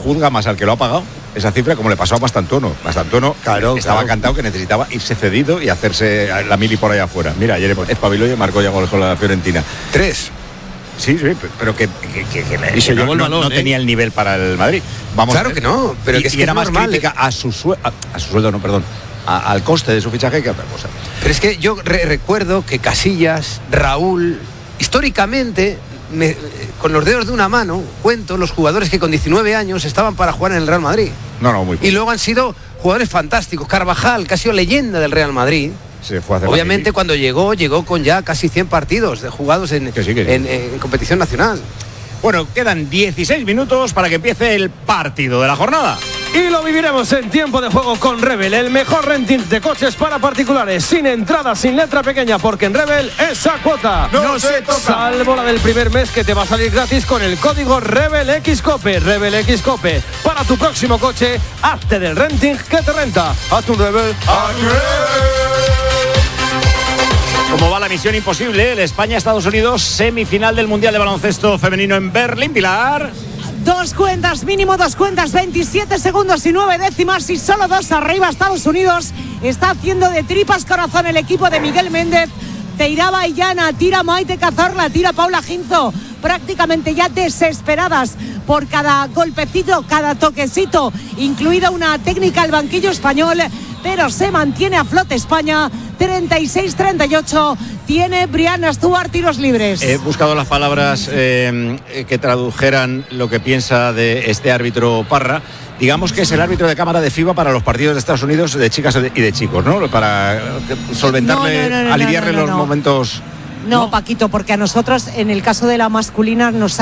juzga más al que lo ha pagado esa cifra, como le pasó a Mastantuono. Mastantuono estaba cantado que necesitaba irse cedido y hacerse la mili por allá afuera. Mira, ayer espabiló y marcó ya gol con la Fiorentina. 3. Sí, pero que y se llevó el balón, no tenía el nivel para el Madrid. Vamos, claro que no, pero que es que era es más normal, crítica a su sueldo, no, perdón, al coste de su fichaje que a otra cosa. Pero es que yo recuerdo que Casillas, Raúl, históricamente, con los dedos de una mano, cuento los jugadores que con 19 años estaban para jugar en el Real Madrid. No, muy poco. Y luego han sido jugadores fantásticos. Carvajal, que ha sido leyenda del Real Madrid. Se fue a hacer obviamente cuando llegó con ya casi 100 partidos jugados en competición nacional. Bueno, quedan 16 minutos para que empiece el partido de la jornada. Y lo viviremos en tiempo de juego con Rebel, el mejor renting de coches para particulares, sin entrada, sin letra pequeña, porque en Rebel esa cuota no se toca. Salvo la del primer mes, que te va a salir gratis con el código RebelXCOPE. RebelXCOPE. Para tu próximo coche, hazte del renting que te renta. Haz un Rebel. ¿Cómo va la misión imposible? El España-Estados Unidos, semifinal del Mundial de Baloncesto Femenino en Berlín. Pilar. 2 cuentas, mínimo 2 cuentas, 27 segundos y 9 décimas y solo 2 arriba Estados Unidos. Está haciendo de tripas corazón el equipo de Miguel Méndez. Teiraba Illana, tira Maite Cazorla, tira Paula Ginzo, prácticamente ya desesperadas por cada golpecito, cada toquecito, incluida una técnica al banquillo español, pero se mantiene a flote España. 36-38 tiene Brianna Stewart tiros libres. He buscado las palabras que tradujeran lo que piensa de este árbitro Parra. Digamos que es el árbitro de cámara de FIBA para los partidos de Estados Unidos de chicas y de chicos, ¿no? Para solventarle, aliviarle los momentos. No, Paquito, porque a nosotros, en el caso de la masculina, nos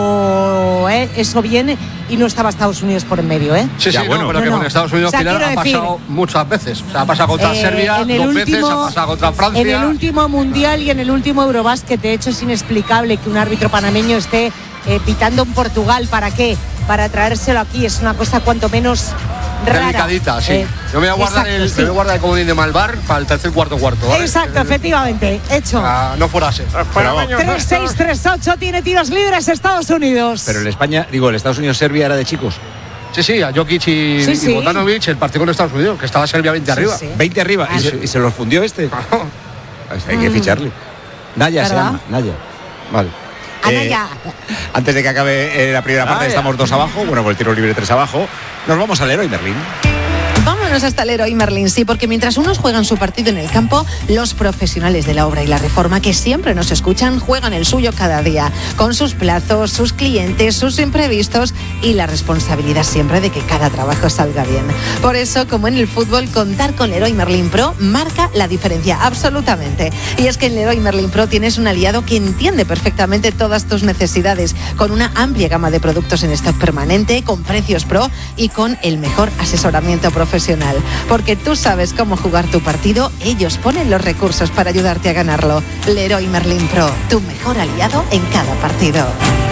eso viene y no estaba Estados Unidos por en medio, ¿eh? Sí, ya, sí, bueno, pero que con Estados Unidos, Pilar, ha pasado muchas veces. O sea, ha pasado contra Serbia 2 veces, ha pasado contra Francia. En el último Mundial y en el último Eurobásquet, de hecho, es inexplicable que un árbitro panameño esté pitando en Portugal. ¿Para qué? Para traérselo aquí. Es una cosa cuanto menos rara. Delicadita, sí. Yo me voy a guardar el comodín de Malvar para el tercer cuarto, ¿vale? Exacto, efectivamente. Hecho. No fuera ser. 3-6-3-8 tiene tiros libres Estados Unidos. Pero el Estados Unidos-Serbia era de chicos. Sí, a Jokic y Bogdanovic, el partido con Estados Unidos, que estaba Serbia 20 arriba. Sí. 20 arriba. ¿Y se los fundió este? Hay que ficharle. Naya se llama. Naya. Vale. Antes de que acabe la primera parte, estamos 2 abajo. Bueno, con el tiro libre 3 abajo. Nos vamos al Leroy Merlin. Vámonos hasta el Leroy Merlin, sí, porque mientras unos juegan su partido en el campo, los profesionales de la obra y la reforma, que siempre nos escuchan, juegan el suyo cada día, con sus plazos, sus clientes, sus imprevistos y la responsabilidad siempre de que cada trabajo salga bien. Por eso, como en el fútbol, contar con Leroy Merlin Pro marca la diferencia, absolutamente. Y es que en Leroy Merlin Pro tienes un aliado que entiende perfectamente todas tus necesidades, con una amplia gama de productos en stock permanente, con precios pro y con el mejor asesoramiento profesional. Porque tú sabes cómo jugar tu partido, ellos ponen los recursos para ayudarte a ganarlo. Leroy Merlin Pro, tu mejor aliado en cada partido.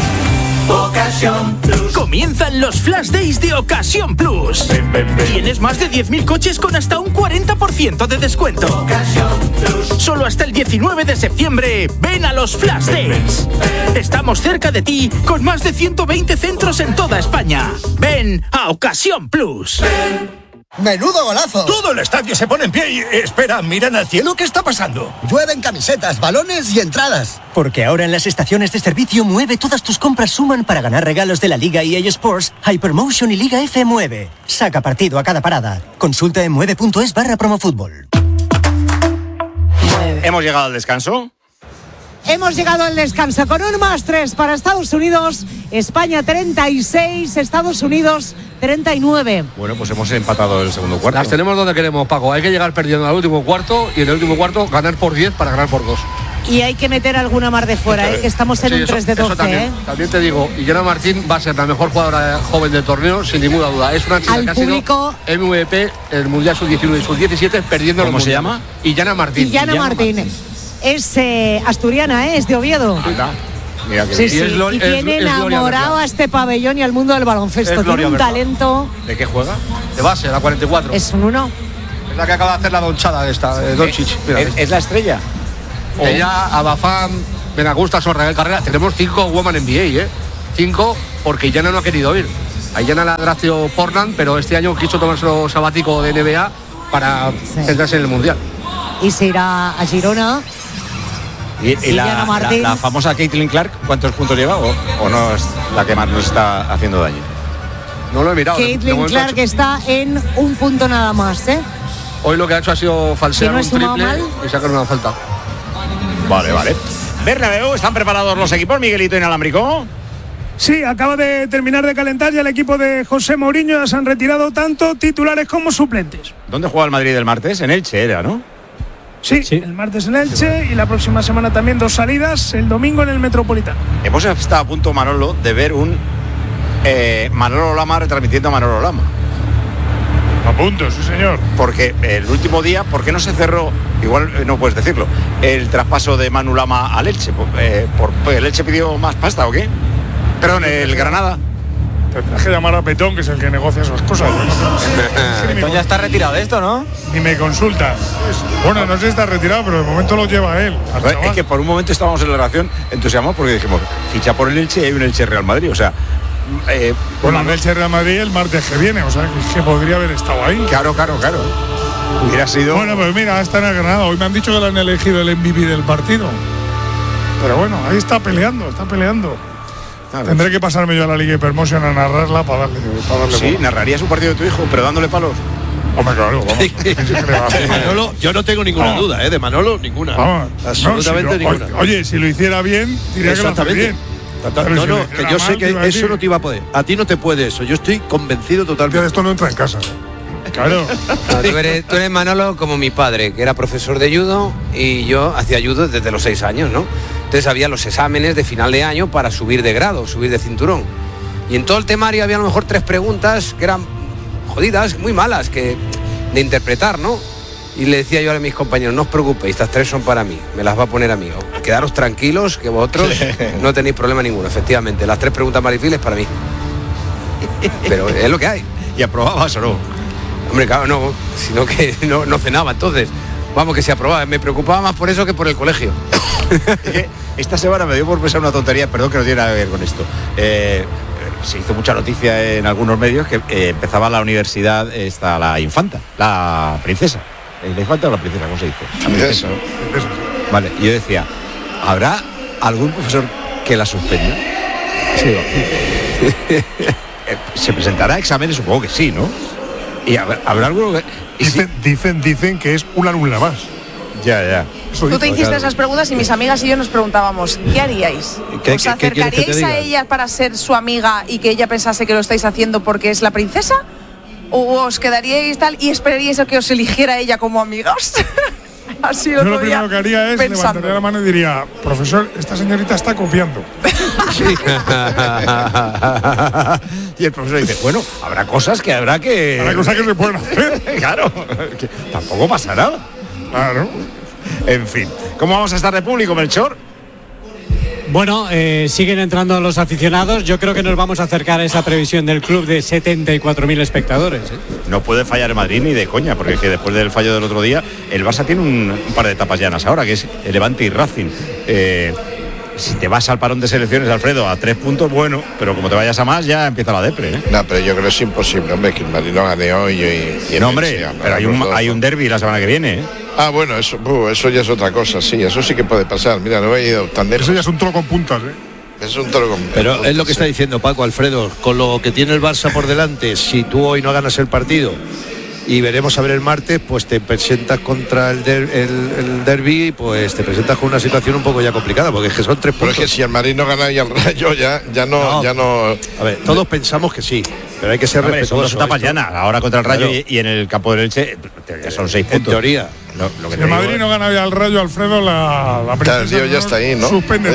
Ocasión Plus. Comienzan los Flash Days de Ocasión Plus. Tienes más de 10.000 coches con hasta un 40% de descuento. Ocasión Plus. Solo hasta el 19 de septiembre. Ven a los Flash Days. Estamos cerca de ti con más de 120 centros en toda España. Ven a Ocasión Plus. ¡Menudo golazo! Todo el estadio se pone en pie y... Espera, miran al cielo, ¿qué está pasando? Llueven camisetas, balones y entradas. Porque ahora en las estaciones de servicio Mueve todas tus compras suman para ganar regalos de la Liga EA Sports, Hypermotion y Liga F Mueve. Saca partido a cada parada. Consulta en mueve.es/promofútbol. Hemos llegado al descanso. Hemos llegado al descanso con un +3 para Estados Unidos. España 36, Estados Unidos 39. Bueno, pues hemos empatado el segundo cuarto. Las tenemos donde queremos, Paco. Hay que llegar perdiendo al último cuarto y en el último cuarto ganar por 10 para ganar por 2. Y hay que meter alguna más de fuera, que estamos en un 3 de 12. También te digo, Illana Martín va a ser la mejor jugadora joven del torneo, sin ninguna duda. Es una chica que ha sido MVP el Mundial Sub-19 y Sub-17, perdiendo los mundiales. ¿Cómo se llama? Illana Martín. Illana Martín. Es asturiana, es de Oviedo. Mira que sí. Y tiene enamorado a este pabellón y al mundo del baloncesto. Tiene un talento. ¿De qué juega? De base, la 44. Es un 1. Es la que acaba de hacer la donchada esta, Doncic. ¿Es la estrella? Ella, Abafán, Benagusta, Sorrael Carrera. Tenemos 5 Women NBA, 5 porque Illana no ha querido ir. Aitana la drafteó Portland, pero este año quiso tomarse sabático de NBA para centrarse en el Mundial. Y se irá a Girona. Y la famosa Caitlin Clark, ¿cuántos puntos lleva? ¿O no es la que más nos está haciendo daño? No lo he mirado. Caitlin Clark está en un punto nada más, ¿eh? Hoy lo que ha hecho ha sido falsear un triple y sacar una falta. Vale. Bernabéu, ¿están preparados los equipos, Miguelito Inalámbrico? Sí, acaba de terminar de calentar ya el equipo de José Mourinho. Ya se han retirado tanto titulares como suplentes. ¿Dónde juega el Madrid del martes? En Elche era, ¿no? Sí, el martes en Elche y la próxima semana también 2 salidas, el domingo en el Metropolitano. Hemos estado a punto, Manolo, de ver un Manolo Lama retransmitiendo a Manolo Lama. A punto, sí señor. Porque el último día, ¿por qué no se cerró? Igual no puedes decirlo. El traspaso de Manu Lama al Elche. ¿El Elche pidió más pasta o qué? Perdón, el Granada. Tendrás que llamar a Petón, que es el que negocia esas cosas. Petón ya está retirado de esto, ¿no? Ni me consulta. Bueno, no sé si está retirado, pero de momento lo lleva él. Es que por un momento estábamos en la relación entusiasmados porque dijimos, ficha por el Elche y hay un Elche Real Madrid. O sea, bueno, el Elche Real Madrid el martes que viene, o sea, que podría haber estado ahí. Claro. Hubiera sido. Bueno, pues mira, está en el Granada. Hoy me han dicho que le han elegido el MVP del partido. Pero bueno, ahí está peleando. Tendré que pasarme yo a la Liga Hypermotion a narrarla para darle sí, bola. ¿Narrarías un partido de tu hijo, pero dándole palos? Hombre, claro, vamos. Manolo, yo no tengo ninguna duda, de Manolo, ninguna. Vamos, absolutamente ninguna. Oye, si lo hiciera bien, diría que lo hace bien. No, que yo sé que eso no te iba a poder. A ti no te puede eso. Yo estoy convencido totalmente. Esto no entra en casa. Claro. No, tú eres Manolo como mi padre, que era profesor de judo y yo hacía judo desde los 6 años, ¿no? Entonces había los exámenes de final de año para subir de grado, subir de cinturón. Y en todo el temario había a lo mejor 3 preguntas que eran jodidas, muy malas, de interpretar, ¿no? Y le decía yo a mis compañeros, no os preocupéis, estas 3 son para mí, me las va a poner a mí. Quedaros tranquilos, que vosotros no tenéis problema ninguno, efectivamente. Las 3 preguntas más difíciles para mí. Pero es lo que hay. ¿Y aprobabas o no? Hombre, claro, no, sino que no cenaba, entonces. Vamos, que se aprobaba. Me preocupaba más por eso que por el colegio. Esta semana me dio por pensar una tontería, perdón que no tiene nada que ver con esto. Se hizo mucha noticia en algunos medios que empezaba la universidad, la infanta, la princesa. ¿La infanta o la princesa? ¿Cómo se dice? La princesa. Vale, yo decía, ¿habrá algún profesor que la suspenda? Sí. ¿Se presentará a exámenes? Supongo que sí, ¿no? Y habrá alguno que... Dicen que es una alumna más. Ya. Tú te hiciste esas preguntas y mis amigas y yo nos preguntábamos, ¿qué haríais? ¿Os acercaríais a ella para ser su amiga y que ella pensase que lo estáis haciendo porque es la princesa? ¿O os quedaríais tal y esperaríais a que os eligiera ella como amigas? Así yo lo primero que haría es levantaría la mano y diría, profesor, esta señorita está copiando. Y el profesor dice, bueno, habrá cosas que Habrá cosas que se pueden hacer. Claro, que tampoco pasa nada. Claro. En fin, ¿cómo vamos a estar de público, Melchor? Bueno, siguen entrando los aficionados. Yo creo que nos vamos a acercar a esa previsión del club de 74.000 espectadores. No puede fallar el Madrid ni de coña, porque es que después del fallo del otro día, el Barça tiene un par de etapas llanas ahora, que es el Levante y Racing. Si te vas al parón de selecciones, Alfredo, a 3 puntos, bueno, pero como te vayas a más, ya empieza la depre, ¿eh? No, pero yo creo que es imposible, hombre, que el Madrid no gane hoy y no, hombre, pero hay un derbi la semana que viene, ¿eh? Ah, bueno, eso ya es otra cosa, sí, eso sí que puede pasar. Mira, no he ido tan lejos. Eso ya es un toro con puntas, ¿eh? Es un toro con puntas. Pero es lo que está diciendo Paco, Alfredo, con lo que tiene el Barça por delante, si tú hoy no ganas el partido y veremos a ver el martes, pues te presentas contra el derbi, pues te presentas con una situación un poco ya complicada, porque es que son 3 puntos. Pero es que si el Madrid no gana y el Rayo ya no. A ver, todos pensamos que sí, pero hay que ser respetuosos. Son 2 etapas llanas, ahora contra el Rayo y en el campo del Elche son 6 puntos. En teoría. Lo que si el Madrid no gana ya al Rayo, Alfredo, la princesa ya está ahí, ¿no? Suspende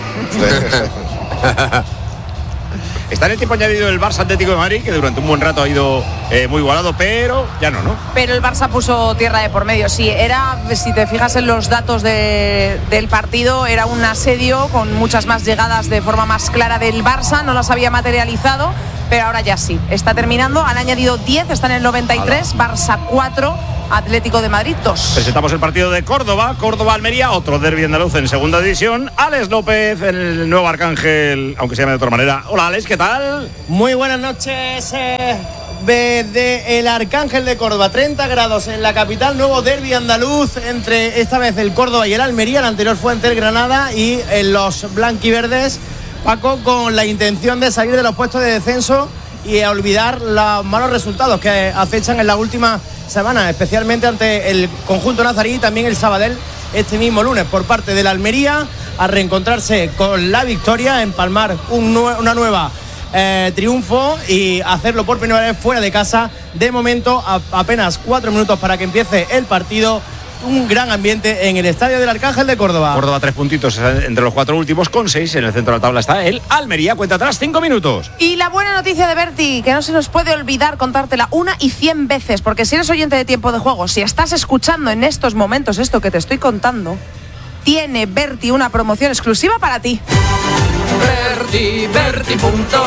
todas. Está en el tiempo añadido el Barça Atlético de Madrid, que durante un buen rato ha ido muy igualado, pero ya no. Pero el Barça puso tierra de por medio, sí. Si te fijas en los datos del partido, era un asedio con muchas más llegadas de forma más clara del Barça, no las había materializado, pero ahora ya sí. Está terminando, han añadido 10, están en el 93, Barça 4, Atlético de Madrid 2. Presentamos el partido de Córdoba-Almería, otro derbi andaluz en segunda división. Alex López, el nuevo Arcángel, aunque se llame de otra manera. Hola Alex, ¿qué tal? Muy buenas noches. De el Arcángel de Córdoba, 30 grados en la capital, nuevo derbi andaluz entre esta vez el Córdoba y el Almería. El anterior fue ante el Granada y los blanquiverdes, Paco, con la intención de salir de los puestos de descenso y a olvidar los malos resultados que acechan en la última semana, especialmente ante el conjunto nazarí y también el Sabadell este mismo lunes por parte del Almería, a reencontrarse con la victoria, empalmar una nueva triunfo y hacerlo por primera vez fuera de casa. De momento, apenas 4 minutos para que empiece el partido. Un gran ambiente en el estadio del Arcángel de Córdoba. Córdoba 3 puntitos entre los 4 últimos con 6. En el centro de la tabla está el Almería. Cuenta atrás 5 minutos. Y la buena noticia de Berti, que no se nos puede olvidar contártela 1 y 100 veces, porque si eres oyente de Tiempo de Juego, si estás escuchando en estos momentos esto que te estoy contando, tiene Berti una promoción exclusiva para ti. Berti.es,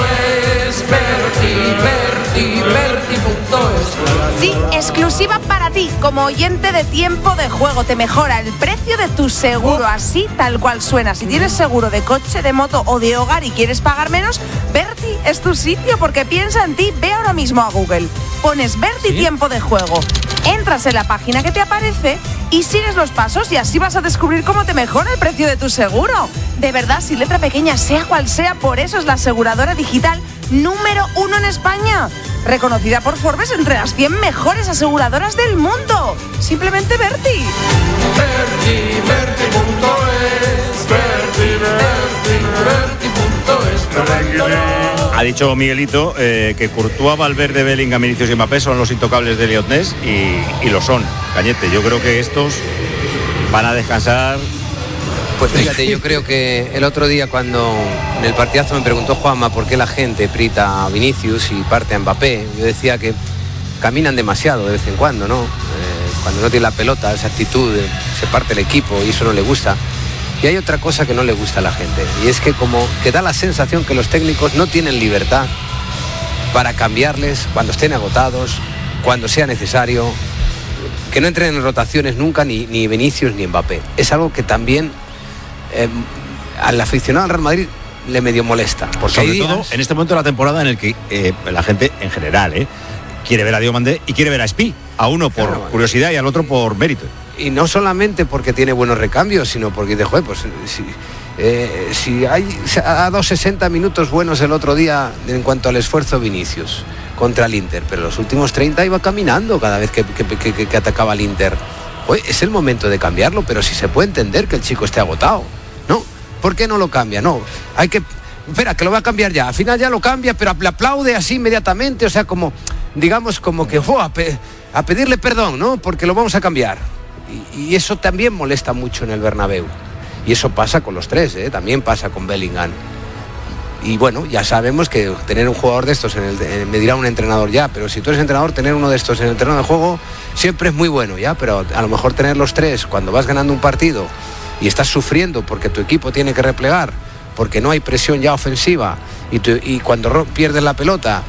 Berti.es. Sí, exclusiva para ti, como oyente de Tiempo de Juego. Te mejora el precio de tu seguro, así tal cual suena. Si tienes seguro de coche, de moto o de hogar y quieres pagar menos, Berti es tu sitio, porque piensa en ti. Ve ahora mismo a Google, pones Berti Tiempo de Juego, entras en la página que te aparece y sigues los pasos y así vas a descubrir cómo te mejora el precio de tu seguro. De verdad, sin letra pequeña, sea cual sea, por eso es la aseguradora digital número 1 en España, reconocida por Forbes entre las 100 mejores aseguradoras del mundo. Simplemente Berti. Ha dicho Miguelito que Courtois, Valverde, Bellingham, Vinicius y Mbappé son los intocables de Liotnés y lo son. Cañete, yo creo que estos van a descansar. Pues fíjate, yo creo que el otro día cuando en el partidazo me preguntó Juanma por qué la gente prita a Vinicius y parte a Mbappé, yo decía que caminan demasiado de vez en cuando, ¿no? Cuando no tiene la pelota, esa actitud, se parte el equipo y eso no le gusta. Y hay otra cosa que no le gusta a la gente, y es que como que da la sensación que los técnicos no tienen libertad para cambiarles cuando estén agotados, cuando sea necesario, que no entren en rotaciones nunca ni Vinicius ni Mbappé. Es algo que también al aficionado al Real Madrid le medio molesta, porque sobre todo en este momento de la temporada en el que la gente en general quiere ver a Diomandé y quiere ver a Espí, a uno por curiosidad y al otro por mérito. Y no solamente porque tiene buenos recambios, sino porque dice, joder, pues si ha dado 60 minutos buenos el otro día en cuanto al esfuerzo Vinicius contra el Inter, pero los últimos 30 iba caminando cada vez que atacaba al Inter. Oye, es el momento de cambiarlo, pero si se puede entender que el chico esté agotado, ¿no? ¿Por qué no lo cambia? No, hay que... Espera, que lo va a cambiar ya. Al final ya lo cambia, pero le aplaude así inmediatamente, o sea, como, digamos, como que a pedirle perdón, ¿no? Porque lo vamos a cambiar. Y eso también molesta mucho en el Bernabéu. Y eso pasa con los tres, también pasa con Bellingham. Y bueno, ya sabemos que tener un jugador de estos me dirá un entrenador ya, pero si tú eres entrenador, tener uno de estos en el terreno de juego siempre es muy bueno, ya, pero a lo mejor tener los tres cuando vas ganando un partido y estás sufriendo porque tu equipo tiene que replegar, porque no hay presión ya ofensiva y cuando pierdes la pelota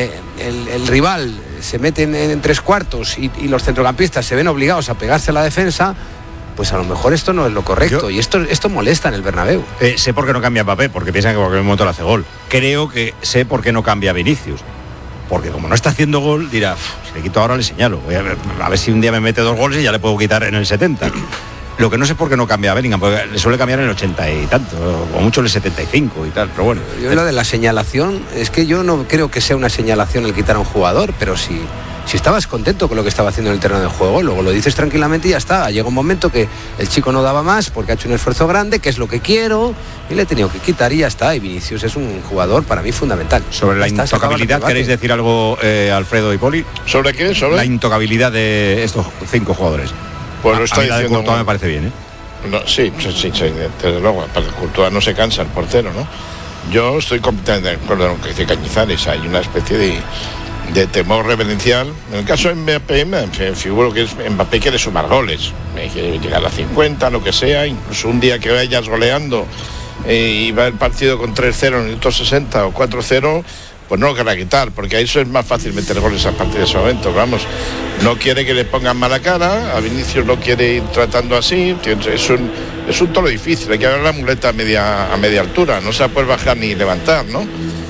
el rival se mete en tres cuartos y los centrocampistas se ven obligados a pegarse a la defensa, pues a lo mejor esto no es lo correcto. Y esto molesta en el Bernabéu. Sé por qué no cambia Mbappé, porque piensan que en cualquier momento le hace gol. Creo que sé por qué no cambia Vinicius, porque como no está haciendo gol, dirá, si le quito ahora le señalo, voy a ver si un día me mete 2 goles y ya le puedo quitar en el 70. Lo que no sé por qué no cambia a Bellingham, porque le suele cambiar en el 80 y tanto, o mucho en el 75 y tal, pero bueno. Yo lo de la señalación, es que yo no creo que sea una señalación el quitar a un jugador, pero si estabas contento con lo que estaba haciendo en el terreno de juego, luego lo dices tranquilamente y ya está. Llega un momento que el chico no daba más porque ha hecho un esfuerzo grande, que es lo que quiero, y le he tenido que quitar y ya está. Y Vinicius es un jugador para mí fundamental. Sobre la intocabilidad, ¿queréis decir algo, Alfredo y Poli? ¿Sobre qué? ¿Sobre la intocabilidad de estos 5 jugadores? Pues lo está diciendo. La de Courtois me parece bien, No, sí, desde luego. Para Courtois no se cansa el portero, ¿no? Yo estoy completamente de acuerdo con lo que dice Cañizares. Hay una especie de temor reverencial. En el caso de Mbappé, me figuro que Mbappé quiere sumar goles, quiere llegar a 50, lo que sea, incluso un día que vayas goleando y va el partido con 3-0 en el minuto 60 o 4-0, pues no lo querrá quitar, porque a eso es más fácil meter goles a partir de ese momento. Vamos, no quiere que le pongan mala cara, a Vinicius lo quiere ir tratando así, es un toro difícil, hay que ver la muleta a media altura, no se la puede bajar ni levantar, ¿no?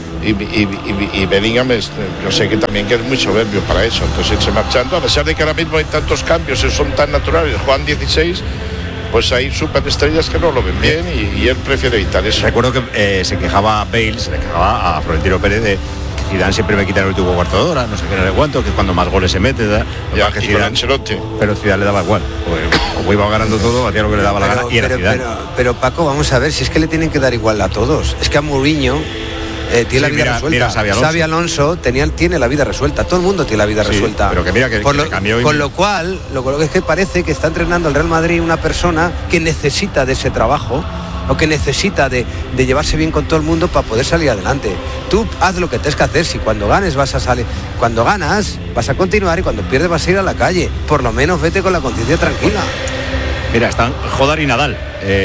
Y Bellingham yo sé que también que es muy soberbio para eso, entonces irse marchando, a pesar de que ahora mismo hay tantos cambios, son tan naturales, juegan 16, pues hay superestrellas que no lo ven bien y él prefiere evitar eso. Recuerdo que se quejaba Bale, se le quejaba a Florentino Pérez de que Zidane siempre me quita el último cuarto de hora, no sé qué, no sé cuánto, que cuando más goles se mete, ya, que Zidane, Ancelotti. Pero Zidane le daba igual, como iba ganando todo, hacía lo que le daba la gana y era Zidane. Pero Paco, vamos a ver, si es que le tienen que dar igual a todos, es que a Mourinho tiene la vida resuelta. Xabi Alonso tiene la vida resuelta. Todo el mundo tiene la vida resuelta. Pero que mira que cambió. Con lo cual, lo que es que parece que está entrenando el Real Madrid una persona que necesita de ese trabajo o que necesita de llevarse bien con todo el mundo para poder salir adelante. Tú haz lo que tienes que hacer. Si cuando ganes vas a salir, cuando ganas vas a continuar y cuando pierdes vas a ir a la calle. Por lo menos vete con la conciencia tranquila. Mira, están Jodar y Nadal,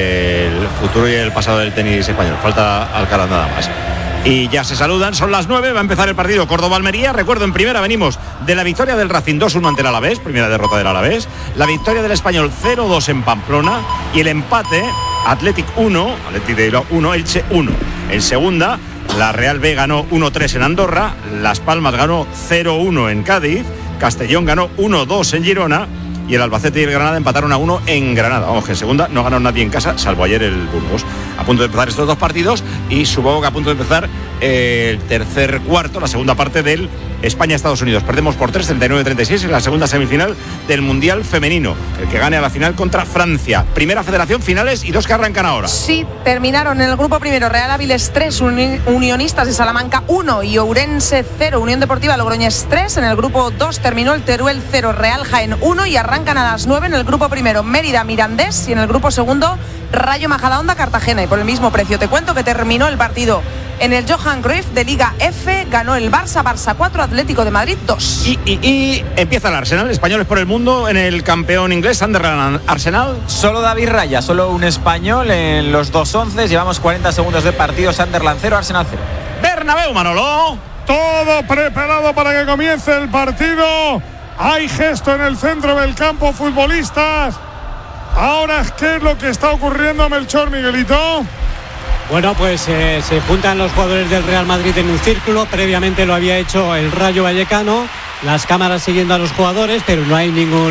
el futuro y el pasado del tenis español. Falta Alcaraz nada más. Y ya se saludan, son las 9, va a empezar el partido Córdoba-Almería. Recuerdo, en primera venimos de la victoria del Racing 2-1 ante el Alavés, primera derrota del Alavés, la victoria del Español 0-2 en Pamplona y el empate Athletic 1, Athletic de Bilbao 1, Elche 1. En segunda, la Real B ganó 1-3 en Andorra, Las Palmas ganó 0-1 en Cádiz, Castellón ganó 1-2 en Girona y el Albacete y el Granada empataron a 1 en Granada. Vamos, que en segunda no ganó nadie en casa, salvo ayer el Burgos. A punto de empezar estos dos partidos y supongo que a punto de empezar el tercer cuarto, la segunda parte del España-Estados Unidos. Perdemos por 3, 39-36 en la segunda semifinal del Mundial Femenino. El que gane a la final contra Francia. Primera federación, finales y dos que arrancan ahora. Sí, terminaron en el grupo primero Real Áviles 3, Unionistas de Salamanca 1 y Ourense 0, Unión Deportiva Logroñés 3. En el grupo 2 terminó el Teruel 0, Real Jaén 1 y arrancan a las 9 en el grupo primero Mérida Mirandés y en el grupo segundo Rayo Majadahonda Cartagena. Y por el mismo precio te cuento que terminó el partido en el Johan Cruyff de Liga F, ganó el Barça 4, Atlético de Madrid 2. Y empieza el Arsenal, españoles por el mundo en el campeón inglés, Sunderland Arsenal. Solo David Raya, solo un español en los dos 11, llevamos 40 segundos de partido, Sunderland 0, Arsenal 0. Bernabéu, Manolo. Todo preparado para que comience el partido. Hay gesto en el centro del campo, futbolistas. Ahora, ¿qué es lo que está ocurriendo, Melchor, Miguelito? Bueno, pues se juntan los jugadores del Real Madrid en un círculo. Previamente lo había hecho el Rayo Vallecano. Las cámaras siguiendo a los jugadores, pero no hay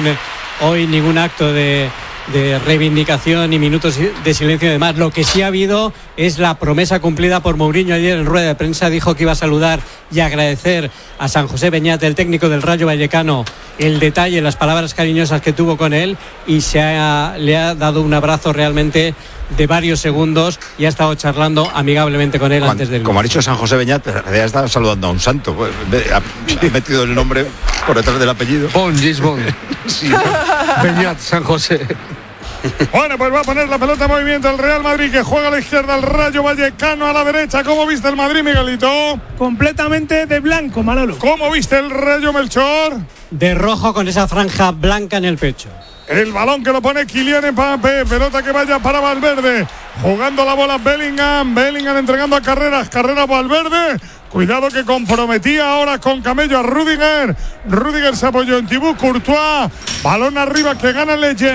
ningún acto de reivindicación ni minutos de silencio y demás. Lo que sí ha habido es la promesa cumplida por Mourinho ayer en rueda de prensa. Dijo que iba a saludar y agradecer a San José Beñat, el técnico del Rayo Vallecano, el detalle, las palabras cariñosas que tuvo con él y le ha dado un abrazo realmente de varios segundos y ha estado charlando amigablemente con él antes del... Como ha dicho San José Beñat, ya estaba saludando a un santo, pues, ha metido el nombre por detrás del apellido. Sí. Beñat, San José. Bueno, pues va a poner la pelota en movimiento el Real Madrid, que juega a la izquierda, el Rayo Vallecano a la derecha. ¿Cómo viste el Madrid, Miguelito? Completamente de blanco, Manolo. ¿Cómo viste el Rayo, Melchor? De rojo con esa franja blanca en el pecho. El balón que lo pone Kylian Mbappé, pelota que vaya para Valverde, jugando la bola Bellingham entregando a Carreras Valverde, cuidado que comprometía ahora con Camello a Rüdiger se apoyó en Thibaut Courtois, balón arriba que gana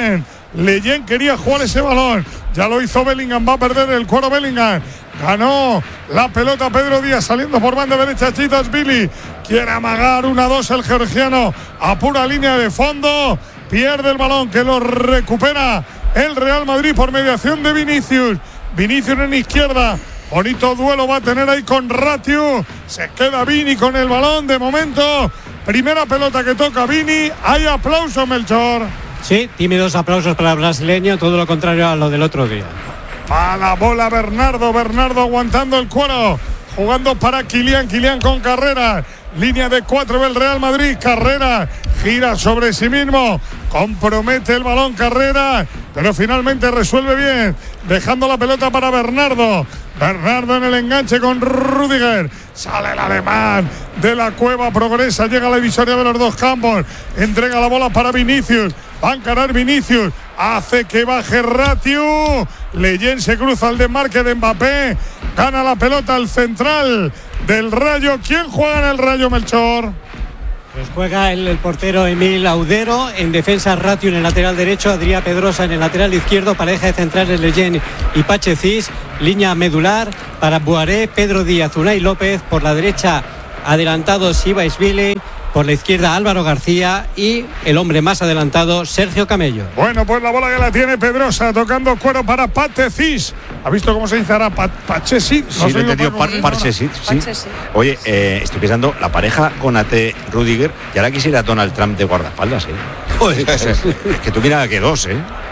Leyen quería jugar ese balón, ya lo hizo Bellingham, va a perder el cuero Bellingham, ganó la pelota Pedro Díaz saliendo por banda derecha, Chitashvili quiere amagar 1-2 el georgiano a pura línea de fondo. Pierde el balón que lo recupera el Real Madrid por mediación de Vinicius en izquierda. Bonito duelo va a tener ahí con Ratiu. Se queda Vini con el balón de momento. Primera pelota que toca Vini. Hay aplauso, Melchor. Sí, tímidos aplausos para el brasileño. Todo lo contrario a lo del otro día. A la bola Bernardo aguantando el cuero. Jugando para Kylian con Carreras. Línea de 4 del Real Madrid. Carreras gira sobre sí mismo. Compromete el balón Carreras, pero finalmente resuelve bien, dejando la pelota para Bernardo en el enganche con Rüdiger. Sale el alemán de la cueva, progresa, llega a la divisoria de los dos campos. Entrega la bola para Vinicius. Va a encarar Vinicius. Hace que baje Ratiu. Leyen se cruza al desmarque de Mbappé. Gana la pelota el central del Rayo. ¿Quién juega en el Rayo, Melchor? Pues juega el portero Emil Audero, en defensa Ratio en el lateral derecho, Adrià Pedrosa en el lateral izquierdo, pareja de centrales Leyen y Pache Cis, línea medular para Boiré, Pedro Díaz, Unai López, por la derecha adelantado Sibaisvili, por la izquierda Álvaro García y el hombre más adelantado Sergio Camello. Bueno, pues la bola que la tiene Pedrosa, tocando cuero para Pache Cis. ¿Ha visto cómo se dice ahora? Pache Cis. Sí, lo he entendido, Pache Cis. Sí. Oye, estoy pensando, la pareja Konate-Rüdiger, y ahora quisiera Donald Trump de guardaespaldas, Es que tú mira que dos,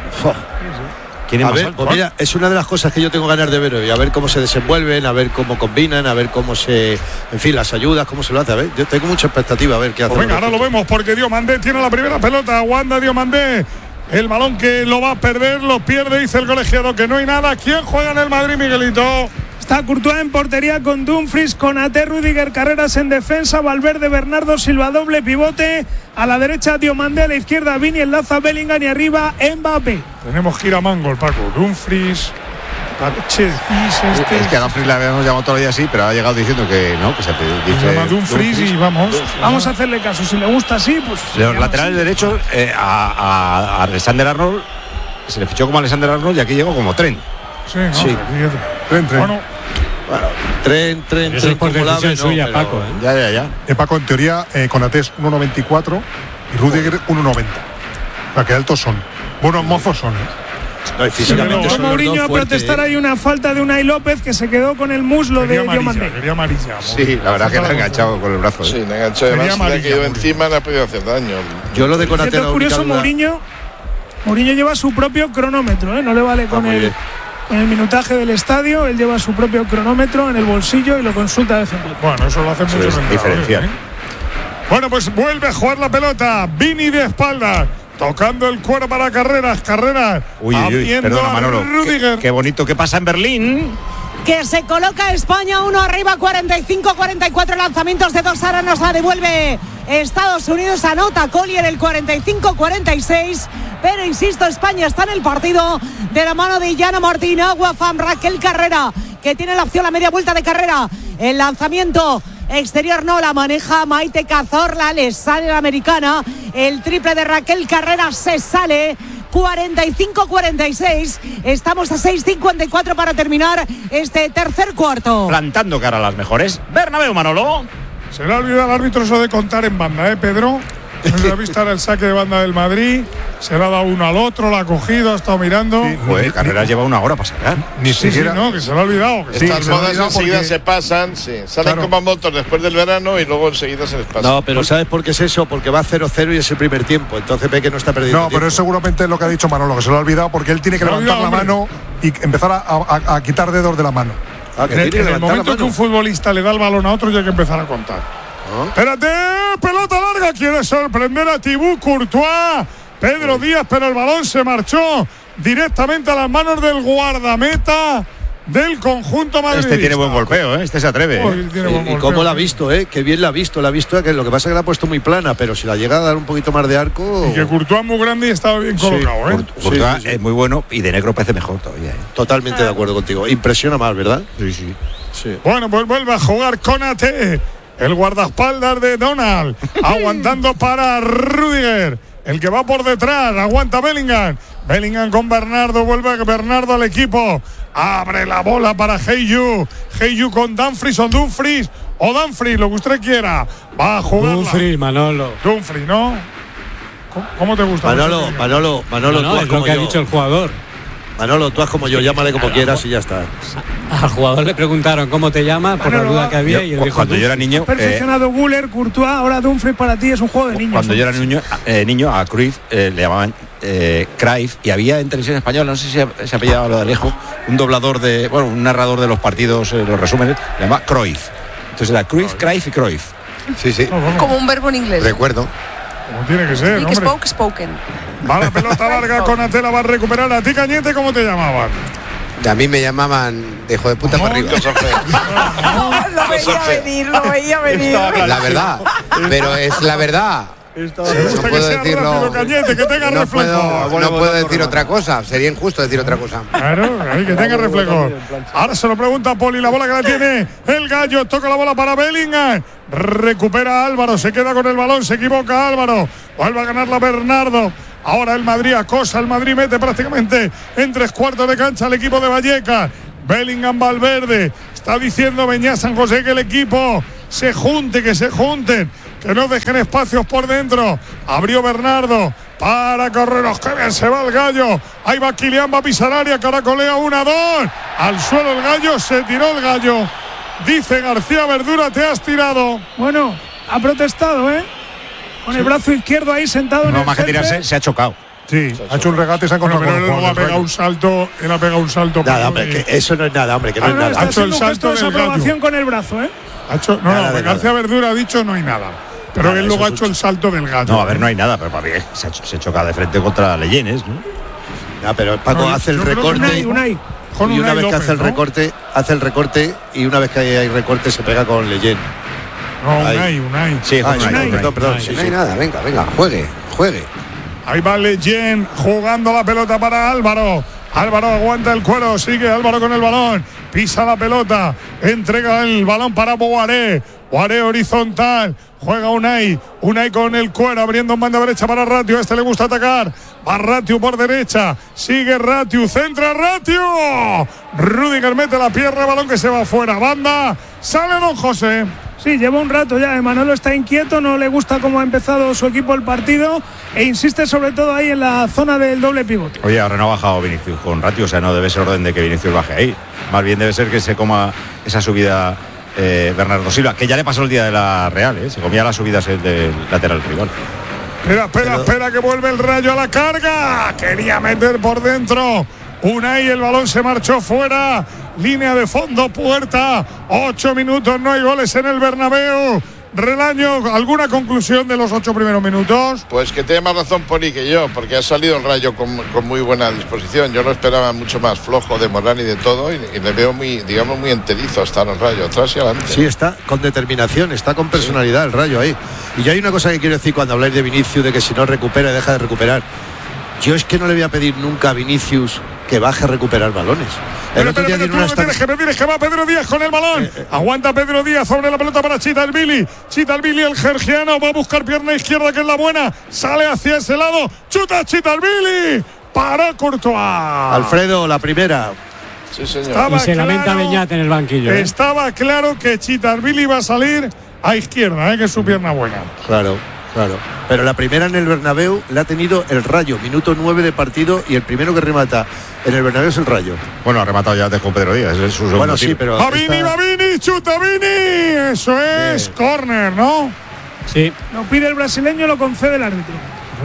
A ver, pues mira, es una de las cosas que yo tengo ganas de ver hoy, a ver cómo se desenvuelven, a ver cómo combinan, a ver cómo se, en fin, las ayudas, cómo se lo hace, a ver, yo tengo mucha expectativa a ver qué hace. Pues venga, ahora lo vemos porque Diomandé tiene la primera pelota, aguanta Diomandé, el balón que lo va a perder, lo pierde, dice el colegiado que no hay nada. ¿Quién juega en el Madrid, Miguelito? Está Courtois en portería con Dumfries, Konaté, Rüdiger, Carreras en defensa, Valverde, Bernardo Silva, doble pivote, a la derecha Diomandé, a la izquierda Vini, enlaza Bellingham y arriba Mbappé. Tenemos que ir a mango el Paco, Dumfries, Pache Cis, Es que a Dumfries le habíamos llamado todo el día así, pero ha llegado diciendo que no, que se llama Dumfries y vamos a hacerle caso, si le gusta así, pues... Los laterales derechos, a Alexander Arnold, se le fichó como Alexander Arnold y aquí llegó como Trent. Sí, ¿no? Sí. Trent. Bueno, Trent por decisión suya, pero... Paco. Ya. Paco, en teoría, Konaté es 1,94 y Rüdiger 1,90. Para que altos son. Buenos mozos son, No, y físicamente son Mourinho a protestar, hay una falta de Unai López que se quedó con el muslo de Diomandé. Quería amarilla. Sí, la verdad que le ha enganchado con el brazo. Sí, le ha enganchado, además le ha quedado encima, le ha podido hacer daño. Yo lo de Konaté es curioso, Mourinho lleva su propio cronómetro, no le vale con el minutaje del estadio, él lleva su propio cronómetro en el bolsillo y lo consulta de vez en cuando. Bueno, eso lo hace mucho diferencial. Bueno, pues vuelve a jugar la pelota, Vini de espaldas, tocando el cuero para Carreras. Uy, perdona, Manolo. Qué bonito que pasa en Berlín. Que se coloca España 1 arriba, 45-44 lanzamientos de dos, ahora nos la devuelve Estados Unidos, anota Collier el 45-46, pero insisto, España está en el partido de la mano de Yana Martín, Aguafam, Raquel Carrera, que tiene la opción, la media vuelta de Carrera, el lanzamiento exterior no la maneja Maite Cazorla, le sale la americana, el triple de Raquel Carrera se sale. 45-46, estamos a 6:54 para terminar este tercer cuarto. Plantando cara a las mejores. Bernabéu, Manolo. Se le ha olvidado al árbitro eso de contar en banda, Pedro. No se ha visto ahora el saque de banda del Madrid. Se le ha dado uno al otro, lo ha cogido, ha estado mirando. Sí, pues Carreras lleva una hora para sacar. Ni siquiera. Sí, no, que se le ha olvidado. Estas modas enseguida se pasan, salen como motos después del verano y luego enseguida se les pasa. No, pero ¿sabes por qué es eso? Porque va 0-0 y es el primer tiempo. Entonces ve que no está perdiendo tiempo. Pero es seguramente lo que ha dicho Manolo, que se lo ha olvidado porque él tiene que levantar la mano y empezar a quitar dedos de la mano. En el momento que un futbolista le da el balón a otro, ya hay que empezar a contar. Espérate, pelota larga, quiere sorprender a Thibaut Courtois, Pedro Díaz, pero el balón se marchó directamente a las manos del guardameta del conjunto madridista. Este tiene buen golpeo, este se atreve. Y cómo la ha visto, qué bien la ha visto, que lo que pasa es que la ha puesto muy plana, pero si la llega a dar un poquito más de arco. Y que Courtois es muy grande y estaba bien colocado, Courtois es muy bueno y de negro parece mejor todavía. Totalmente de acuerdo contigo, impresiona más, ¿verdad? Sí. Bueno, pues vuelve a jugar Konaté, el guardaespaldas de Donald, aguantando para Rüdiger, el que va por detrás, aguanta Bellingham con Bernardo, vuelve Bernardo al equipo, abre la bola para Hey-Yu con Dumfries, lo que usted quiera, va a jugar Dumfries, Manolo. Dumfries, ¿no? ¿Cómo te gusta? Manolo, no, es lo que ha dicho el jugador. Manolo, tú haz como yo, llámale como quieras y ya está. Al jugador le preguntaron cómo te llamas por la duda que había y él dijo cuando yo era niño. Perfeccionado Güler, Courtois, ahora Dumfries para ti es un juego de niños. Cuando yo era niño a Cruyff le llamaban Cruyff y había en televisión española, no sé si se apellidaba lo de Alejo, un doblador un narrador de los partidos, los resúmenes, le llamaba Cruyff. Entonces era Cruyff, Cruyff y Cruyff. Sí. Como un verbo en inglés. Recuerdo. Como tiene que ser, hombre. Spoken. Va la pelota larga, Konate va a recuperar. ¿A ti, Cañete, cómo te llamaban? A mí me llamaban de hijo de puta para arriba. Lo veía venir. La verdad, pero es la verdad. Me gusta que sea rápido, Cañete, que tenga reflejo. No puedo decir otra cosa, sería injusto decir otra cosa. Claro, que tenga reflejo. Ahora se lo pregunta Poli, la bola que la tiene el Gallo, toca la bola para Bellingham. Recupera Álvaro, se queda con el balón, se equivoca Álvaro. Vuelve a ganarla Bernardo. Ahora el Madrid acosa, el Madrid mete prácticamente en 3/4 de cancha al equipo de Vallecas. Bellingham, Valverde. Está diciendo Beñat San José que el equipo se junte, que se junten, que no dejen espacios por dentro. Abrió Bernardo para Carreras, que bien se va el Gallo. Ahí va Kylian, va a pisar área, caracolea 1-2. Al suelo el Gallo, se tiró el Gallo. Dice García Verdura, te has tirado. Bueno, ha protestado, con el brazo izquierdo ahí sentado en el más que tirarse, se ha chocado. Sí, ha hecho un regate y se ha encontrado. Pero él luego ha pegado un salto. Él ha pegado un salto. Nada, hombre, que eso no es nada, hombre, que no es nada. Ha hecho el salto de desaprobación con el brazo, García Verdura ha dicho no hay nada. Pero él luego ha hecho el salto del Gallo. No, a ver, no hay nada, pero para mí se choca de frente contra Leyenes, ¿no? No, pero Paco hace el recorte. Y una vez que hace el recorte, y una vez que hay recorte se pega con Leyen. No, Unai. Sí, Unai. Perdón. No hay nada, venga, juegue. Ahí va Leyen jugando la pelota para Álvaro. Álvaro aguanta el cuero, sigue Álvaro con el balón, pisa la pelota, entrega el balón para Boaré. Boaré horizontal, juega Unai con el cuero, abriendo en banda derecha para Ratiu. A este le gusta atacar, va Ratiu por derecha, sigue Ratiu, centra Ratiu. Rüdiger mete la pierna, balón que se va fuera, banda, sale Don José. Sí, lleva un rato ya. Manolo está inquieto, no le gusta cómo ha empezado su equipo el partido e insiste sobre todo ahí en la zona del doble pivote. Oye, ahora no ha bajado Vinicius con Ratiu, o sea, no debe ser orden de que Vinicius baje ahí. Más bien debe ser que se coma esa subida Bernardo Silva, que ya le pasó el día de la Real, se comía las subidas del lateral rival. Espera, que vuelve el Rayo a la carga. Quería meter por dentro Unai, el balón se marchó fuera. Línea de fondo, puerta. 8 minutos, no hay goles en el Bernabéu. Relaño, ¿alguna conclusión de los 8 primeros minutos? Pues que tiene más razón Poli que yo, porque ha salido el Rayo con muy buena disposición. Yo lo esperaba mucho más flojo de Morán y de todo, y le veo muy enterizo hasta el Rayo, atrás y adelante. Sí, está con determinación, está con personalidad el Rayo ahí. Y ya hay una cosa que quiero decir cuando habláis de Vinicius, de que si no recupera, deja de recuperar. Yo es que no le voy a pedir nunca a Vinicius que baje a recuperar balones. El otro día tiene que va Pedro Díaz con el balón. Aguanta Pedro Díaz sobre la pelota para Chitalvili. Chitalvili, el georgiano, va a buscar pierna izquierda, que es la buena. Sale hacia ese lado. Chuta Chitalvili. Para Courtois. Alfredo, la primera. Sí, señor. Y se lamenta Beñat en el banquillo. Estaba claro que Chitalvili iba a salir a izquierda, que es su pierna buena. Claro. Pero la primera en el Bernabéu la ha tenido el Rayo, minuto 9 de partido, y el primero que remata en el Bernabéu es el Rayo. Bueno, ha rematado ya antes con Pedro Díaz, es su segundo. Bueno, sí, pero va Vini, chuta Vini. Eso es córner, ¿no? Sí. Lo pide el brasileño, lo concede el árbitro.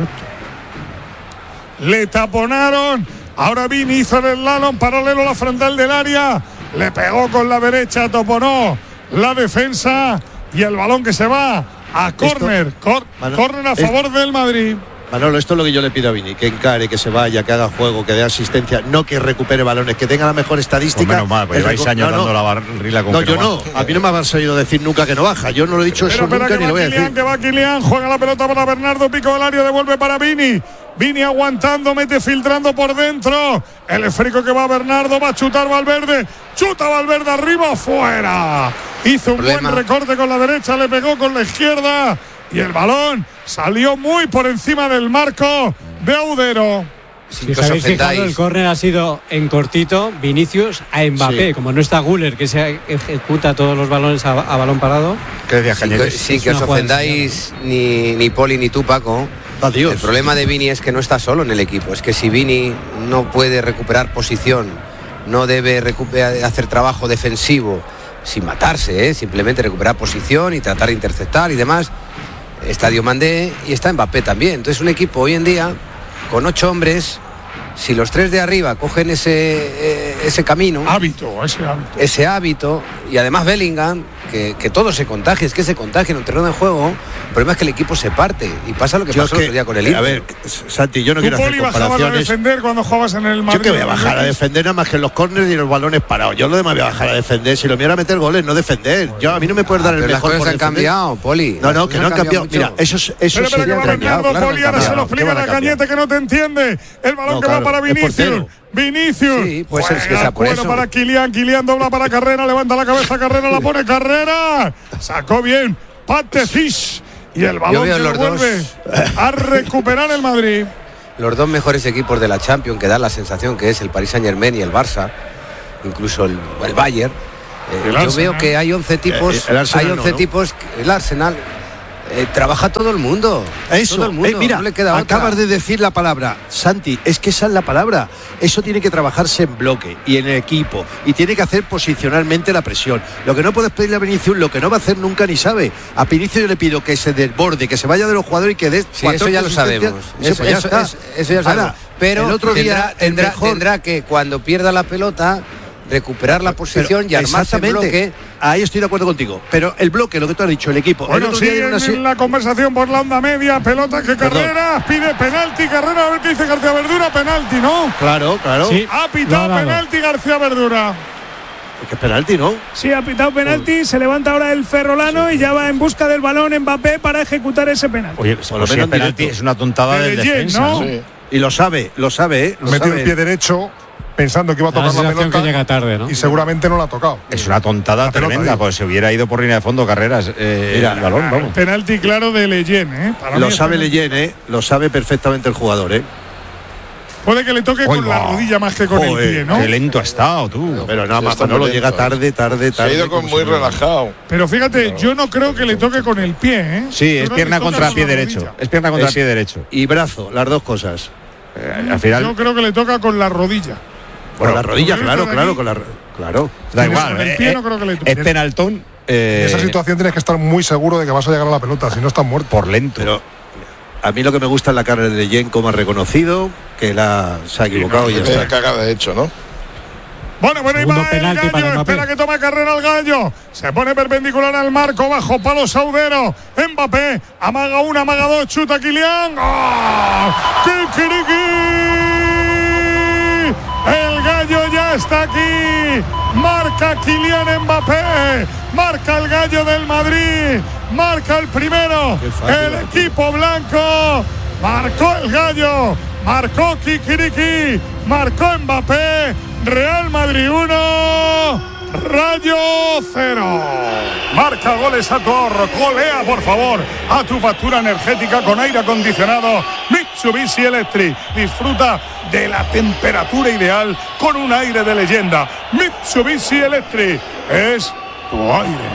Le taponaron. Ahora Vini hizo el slalom paralelo a la frontal del área. Le pegó con la derecha, taponó la defensa y el balón que se va a córner. Córner a favor del Madrid. Manolo, esto es lo que yo le pido a Vini, que encare, que se vaya, que haga juego, que dé asistencia, no que recupere balones, que tenga la mejor estadística. Pues menos mal, porque lleváis años dando la barrila con. No, yo no. A mí no me has oído decir nunca que no baja. Yo no lo he dicho eso nunca ni lo voy a decir. Que va Kylian, juega la pelota para Bernardo, pico del área, devuelve para Vini. Vini aguantando, mete filtrando por dentro. El esférico que va Bernardo, va a chutar Valverde. Chuta Valverde arriba, fuera. Hizo un buen recorte con la derecha, le pegó con la izquierda. Y el balón salió muy por encima del marco de Audero. Si os habéis fijado, el córner ha sido en cortito, Vinicius a Mbappé, como no está Güler, que se ejecuta todos los balones a balón parado. Sin que os ofendáis ni Poli ni tú, Paco. Adiós. El problema de Vini es que no está solo en el equipo. Es que si Vini no puede recuperar posición, no debe hacer trabajo defensivo sin matarse, simplemente recuperar posición y tratar de interceptar y demás. Está Diomandé y está Mbappé también. Entonces un equipo hoy en día con 8 hombres, si los 3 de arriba cogen ese camino, ese hábito, y además Bellingham, que todo se contagie, es que se contagia en un terreno de juego, El problema es que el equipo se parte y pasa lo que pasó el otro día con el Inter. A ver, Santi, yo no quiero hacer comparaciones. ¿Tú, Poli, bajabas a defender cuando jugabas en el Madrid? Yo que voy a bajar a defender nada más que en los córneres y en los balones parados. Yo lo demás voy a bajar a defender. Si lo mío era meter goles, no defender. Yo, a mí no me puedes dar el mejor por defender. Las cosas han cambiado, Poli. No, que no han cambiado. Mira, eso pero que va Bernardo, Poli, ahora se lo explica la Cañete que no te entiende. El balón que va para Vinicius. Vinicius. Sí, puede ser que sea por eso. Para Kylian dobla para Carrera, levanta la cabeza Carrera, la pone Carrera. Sacó bien Patecic. Y el balón que lo vuelve a recuperar el Madrid. Los dos mejores equipos de la Champions, que dan la sensación que es el Paris Saint-Germain y el Barça, incluso el Bayern. Yo veo que hay 11 tipos, el Arsenal. Trabaja todo el mundo. Eso, todo el mundo, mira, no le queda acabas otra. de decir la palabra, Santi, es que esa es la palabra. Eso tiene que trabajarse en bloque y en equipo y tiene que hacer posicionalmente la presión. Lo que no puedes pedirle a Vinicius, lo que no va a hacer nunca ni sabe. A Vinicius yo le pido que se desborde, que se vaya de los jugadores y que dé eso ya lo sabemos. Eso ya lo sabemos. Ahora, pero el otro día tendrá que cuando pierda la pelota recuperar la posición y armarse en bloque. Ahí estoy de acuerdo contigo. Pero el bloque, lo que tú has dicho, el equipo. Bueno, sigue en la conversación por la onda media. Pelota que Carrera pide penalti. Carrera, a ver qué dice García Verdura. Penalti, ¿no? Claro. Sí. Ha pitado penalti García Verdura. Es que es penalti, ¿no? Sí, ha pitado penalti. Se levanta ahora el ferrolano y ya va en busca del balón Mbappé para ejecutar ese penalti. Oye, por lo menos penalti es una tontada del defensa, ¿no? Sí. Y lo sabe, ¿eh? Metió el pie derecho pensando que iba a tocar la pelota que llega tarde, ¿no? Y seguramente no la ha tocado. Es una tontada tremenda, pues se hubiera ido por línea de fondo Carreras mira, el balón, vamos. Penalti claro de Leyen, ¿eh? Lo sabe Leyen, lo sabe perfectamente el jugador, ¿eh? Puede que le toque con la rodilla más que con el pie, ¿no? Qué lento ha estado, tú. Pero nada más, no lo llega tarde. Se ha ido muy relajado. Pero fíjate, yo no creo que le toque con el pie, ¿eh? Sí, es pierna contra pie derecho. Es pierna contra pie derecho. Y brazo, las dos cosas. Al final. Yo creo que le toca con la rodilla. Con la rodilla, claro. Da igual, con el pie no creo que le toque. Es penaltón. En esa situación tienes que estar muy seguro de que vas a llegar a la pelota, si no estás muerto. Por lento. Pero a mí lo que me gusta es la cara de Leyen, como ha reconocido que se ha equivocado y ya está. Cagada de hecho, ¿no? Bueno, ahí va el Gallo, espera que toma carrera el Gallo. Se pone perpendicular al marco, bajo palo Saudero. Mbappé, amaga una, amaga dos, chuta Kylian. ¡Oh! ¡Kikiriki! El Gallo ya está aquí. Marca Kylian Mbappé. Marca el Gallo del Madrid. Marca el primero. El equipo blanco. Marcó el Gallo. Marcó Kikiriki. Marcó Mbappé. Real Madrid 1, Rayo 0. Marca goles a tu ahorro. Colea, por favor, a tu factura energética con aire acondicionado Mitsubishi Electric. Disfruta de la temperatura ideal con un aire de leyenda. Mitsubishi Electric es tu aire.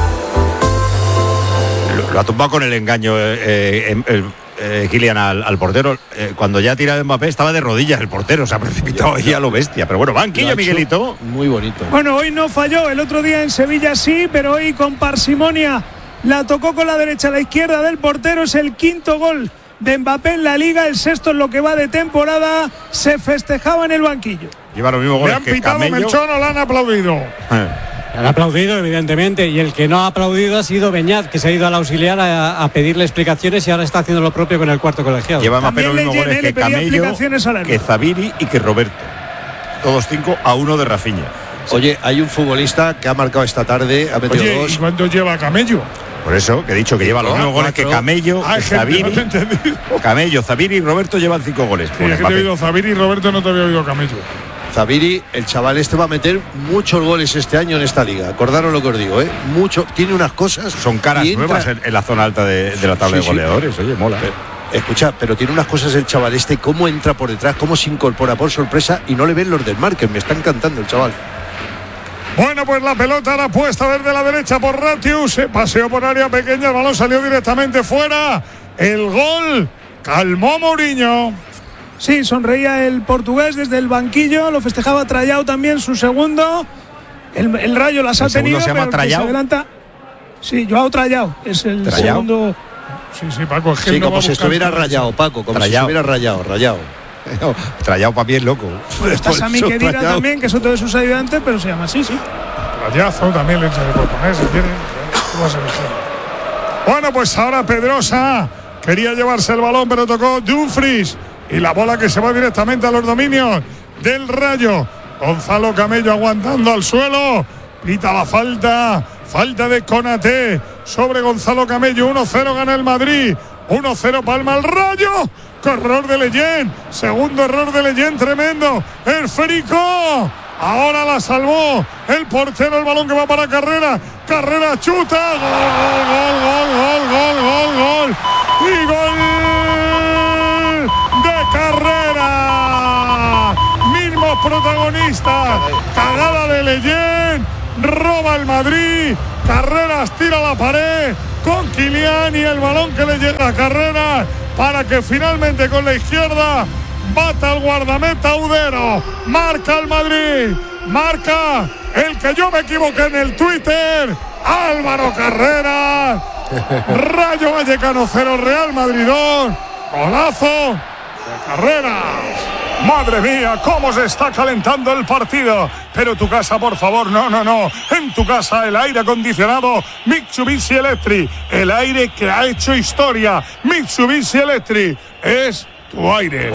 Lo ha tumbado con el engaño Kylian al portero. Cuando ya ha tirado Mbappé estaba de rodillas el portero, se ha precipitado ahí a lo bestia. Pero bueno, banquillo, Miguelito. Muy bonito. Bueno, hoy no falló, el otro día en Sevilla sí, pero hoy con parsimonia la tocó con la derecha a la izquierda del portero. Es el quinto gol de Mbappé en la Liga, el sexto en lo que va de temporada. Se festejaba en el banquillo. Lleva los mismos goles que pitado Camello. Melchón, o le han aplaudido. Han aplaudido, evidentemente, y el que no ha aplaudido ha sido Beñat, que se ha ido al auxiliar a pedirle explicaciones y ahora está haciendo lo propio con el cuarto colegiado. Lleva Mbappé los mismos goles que Camello, que Zabiri y que Roberto. Todos 5-1 de Rafinha. Oye, hay un futbolista que ha marcado esta tarde, ha metido dos. ¿Y cuánto lleva Camello? Por eso, que he dicho que lleva los mismos goles que Camello, Zabiri. Camello, Zabiri y Roberto llevan 5 goles. Sí, es que te he oído Zabiri y Roberto, no te había oído Camello. Zabiri, el chaval este va a meter muchos goles este año en esta liga. Acordaros lo que os digo, mucho. Tiene unas cosas. Son caras nuevas en la zona alta de la tabla de goleadores. Oye, mola. Escucha, pero tiene unas cosas el chaval este, cómo entra por detrás, cómo se incorpora por sorpresa y no le ven los del marque. Me está encantando el chaval. Bueno, pues la pelota la puesta desde la derecha por Ratius. Se paseó por área pequeña, el balón salió directamente fuera. El gol calmó Mourinho. Sí, sonreía el portugués desde el banquillo, lo festejaba Trayao también, su segundo. El Rayo las ha tenido, se llama pero se adelanta. Sí, Joao Trayao es el segundo. Sí, Paco, es que sí, como si estuviera rayado, Paco, como si estuviera rayado. No, Trayao para mí es loco. Está Sami Khedira también, que es otro de sus ayudantes, pero se llama así, sí. Rayazo también le echa de poner, si quiere. Bueno, pues ahora Pedrosa quería llevarse el balón, pero tocó Dumfries. Y la bola que se va directamente a los dominios del Rayo. Gonzalo Camello aguantando al suelo. Pita la falta. Falta de Konaté sobre Gonzalo Camello. 1-0 gana el Madrid. 1-0 palma el Rayo. Error de Leyen. Segundo error de Leyen, tremendo. El Férico. Ahora la salvó el portero, el balón que va para Carrera. Carrera chuta. Gol. Y gol de Carrera. Mismos protagonistas. Cagada de Leyen. Roba el Madrid. Carreras tira la pared con Kylian y el balón que le llega a Carrera para que finalmente con la izquierda bata al guardameta Udero. Marca el Madrid. Marca el que yo me equivoqué en el Twitter. Álvaro Carrera. Rayo Vallecano 0, Real Madrid 2. Golazo de Carrera. Madre mía, cómo se está calentando el partido. Pero tu casa, por favor, no. En tu casa el aire acondicionado Mitsubishi Electric. El aire que ha hecho historia. Mitsubishi Electric es tu aire.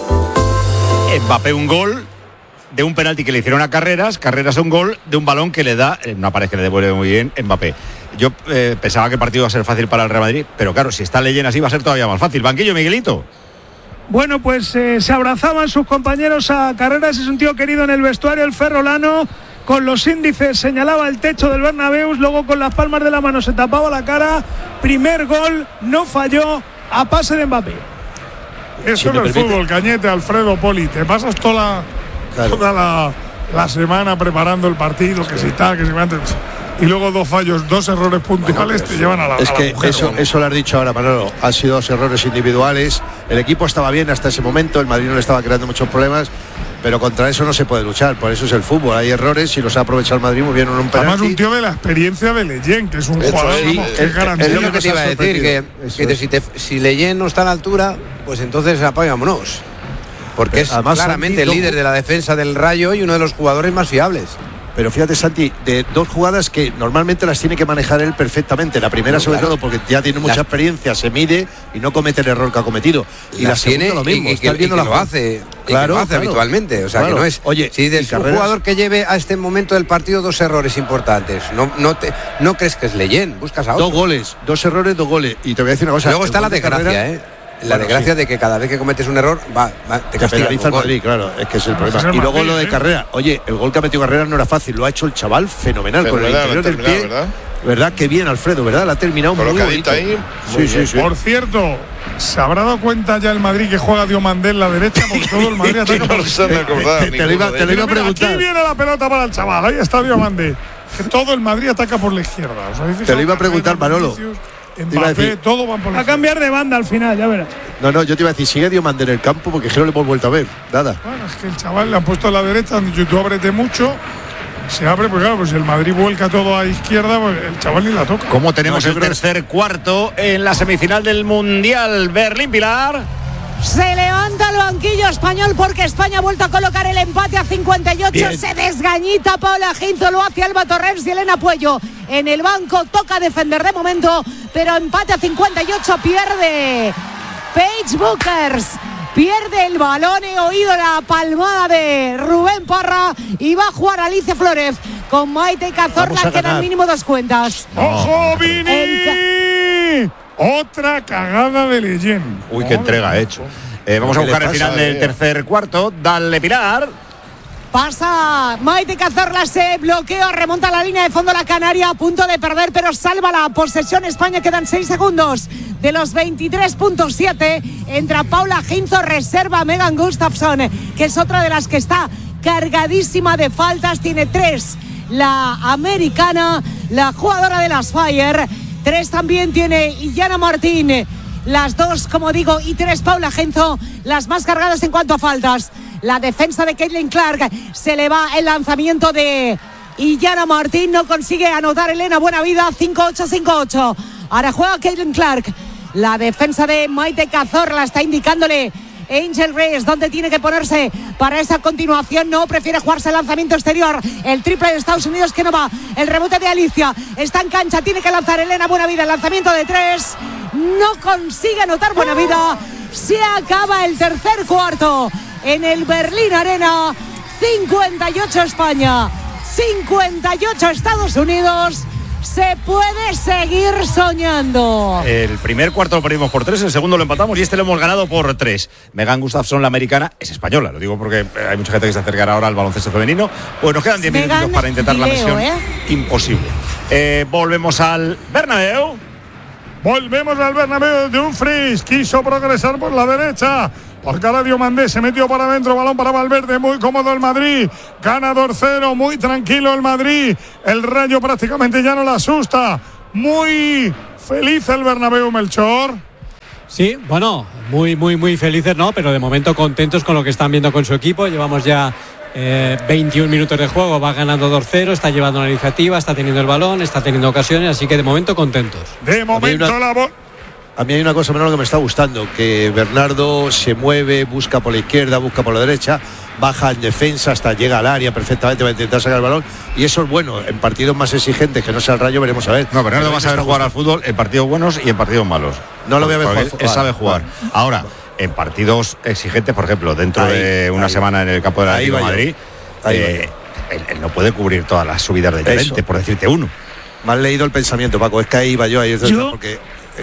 Mbappé un gol de un penalti que le hicieron a Carreras. Carreras un gol de un balón que le da una pared que le devuelve muy bien Mbappé. Yo pensaba que el partido iba a ser fácil para el Real Madrid, pero claro, si está Leyen así va a ser todavía más fácil. Banquillo, Miguelito. Bueno, pues se abrazaban sus compañeros a Carreras, es un tío querido en el vestuario, el ferrolano, con los índices señalaba el techo del Bernabéu, luego con las palmas de la mano se tapaba la cara. Primer gol, no falló, a pase de Mbappé. Eso no es fútbol, Cañete, Alfredo, Poli. Te pasas toda la semana preparando el partido, que si tal, que si antes. Y luego 2 fallos, 2 errores puntuales te llevan a la Es que mujer, eso lo has dicho ahora, Manolo. Han sido 2 errores individuales. El equipo estaba bien hasta ese momento. El Madrid no le estaba creando muchos problemas. Pero contra eso no se puede luchar. Por eso es el fútbol. Hay errores y los ha aprovechado el Madrid muy bien en un penalti. Además, un tío de la experiencia de Leyen, que es un jugador que es garantía. Es lo que te iba a decir, que si Leyen no está a la altura, pues entonces apagámonos. Porque es además, claramente Santi, el líder de la defensa del Rayo y uno de los jugadores más fiables. Pero fíjate, Santi, de 2 jugadas que normalmente las tiene que manejar él perfectamente. La primera, sobre todo, porque ya tiene mucha experiencia, se mide y no comete el error que ha cometido. Y la segunda, lo mismo. Y que lo hace, claro, habitualmente. O sea, que no es. Oye, si es un jugador que lleve a este momento del partido 2 errores importantes, no crees que es Leyen, buscas a otro. 2 goles, 2 errores, 2 goles. Y te voy a decir una cosa. Luego está la desgracia, La desgracia de que cada vez que cometes un error te penaliza el Madrid, claro, es que es el problema. Y luego lo de Carrera, oye, el gol que ha metido Carrera no era fácil, lo ha hecho el chaval fenomenal con el interior del pie. ¿Verdad? Qué bien, Alfredo, ¿verdad? La ha terminado muy bonito. Ahí, sí. Por cierto, ¿se habrá dado cuenta ya el Madrid que juega Diomandé en la derecha? Porque todo el Madrid ataca por te lo iba a preguntar. Aquí viene la pelota para el chaval, ahí está Diomandé. Que todo el Madrid ataca por la izquierda. Te lo iba a preguntar, Manolo. Mbappé, todo van por a cambiar de banda al final, ya verás. No, yo te iba a decir, sigue Diomandé en el campo porque no le hemos vuelto a ver, nada. Bueno, es que el chaval le han puesto a la derecha, han dicho, tú ábrete mucho, se abre, pues claro, pues si el Madrid vuelca todo a izquierda, pues el chaval ni la toca. ¿Cómo tenemos el tercer cuarto en la semifinal del Mundial? Berlín, Pilar. Se levanta el banquillo español porque España ha vuelto a colocar el empate a 58. Bien. Se desgañita Paula Ginzo, lo hace Alba Torrens y Elena Puello en el banco. Toca defender de momento, pero empate a 58. Pierde Paige Buckers. Pierde el balón, he oído la palmada de Rubén Parra y va a jugar Alicia Flores con Maite Cazorla, quedan mínimo 2 cuentas. ¡Ojo, Vini! Otra cagada de Leyen. Uy, qué entrega ha hecho. Vamos a buscar el final del tercer cuarto. Dale, Pilar. Pasa Maite Cazorla, se bloquea, remonta la línea de fondo la Canaria, a punto de perder, pero salva la posesión España. Quedan 6 segundos de los 23.7. Entra Paula Ginzo, reserva Megan Gustafsson, que es otra de las que está cargadísima de faltas. Tiene 3 la americana, la jugadora de las Fire. 3 también tiene Illana Martín, las 2, como digo, y 3 Paula Ginzo, las más cargadas en cuanto a faltas. La defensa de Caitlin Clark, se le va el lanzamiento de Illana Martín, no consigue anotar Elena Buenavida. 5-8. Ahora juega Caitlin Clark. La defensa de Maite Cazorla está indicándole Angel Reyes, ¿dónde tiene que ponerse para esa continuación? No, prefiere jugarse el lanzamiento exterior. El triple de Estados Unidos que no va. El rebote de Alicia. Está en cancha, tiene que lanzar Elena Buenavida. El lanzamiento de 3. No consigue anotar Buenavida. Se acaba el tercer cuarto en el Berlín Arena. 58 España, 58 Estados Unidos. Se puede seguir soñando. El primer cuarto lo perdimos por 3, el segundo lo empatamos y este lo hemos ganado por 3. Megan Gustafsson, la americana, es española, lo digo porque hay mucha gente que se acercará ahora al baloncesto femenino. Pues nos quedan 10 minutos para intentar la misión imposible. Volvemos al Bernabéu. Volvemos al Bernabéu. Dumfries quiso progresar por la derecha. Porque ahora Diomandé se metió para adentro, balón para Valverde, muy cómodo el Madrid, ganador 0, muy tranquilo el Madrid, el Rayo prácticamente ya no le asusta, muy feliz el Bernabéu, Melchor. Sí, bueno, muy felices, ¿no? Pero de momento contentos con lo que están viendo con su equipo. Llevamos ya 21 minutos de juego, va ganando 2-0, está llevando la iniciativa, está teniendo el balón, está teniendo ocasiones, así que de momento contentos. De momento la bola. A mí hay una cosa menor que me está gustando, que Bernardo se mueve, busca por la izquierda, busca por la derecha, baja en defensa hasta llega al área perfectamente para intentar sacar el balón, y eso es bueno. En partidos más exigentes que no sea el Rayo veremos a ver. No, Bernardo va a saber jugar al fútbol en partidos buenos y en partidos malos. No lo voy a ver jugar. Él sabe jugar. Ahora, en partidos exigentes, por ejemplo, dentro de una semana en el campo del Atlético de Madrid, él no puede cubrir todas las subidas de Llorente, por decirte uno. Me has leído el pensamiento, Paco, es que ahí iba yo, ahí es porque...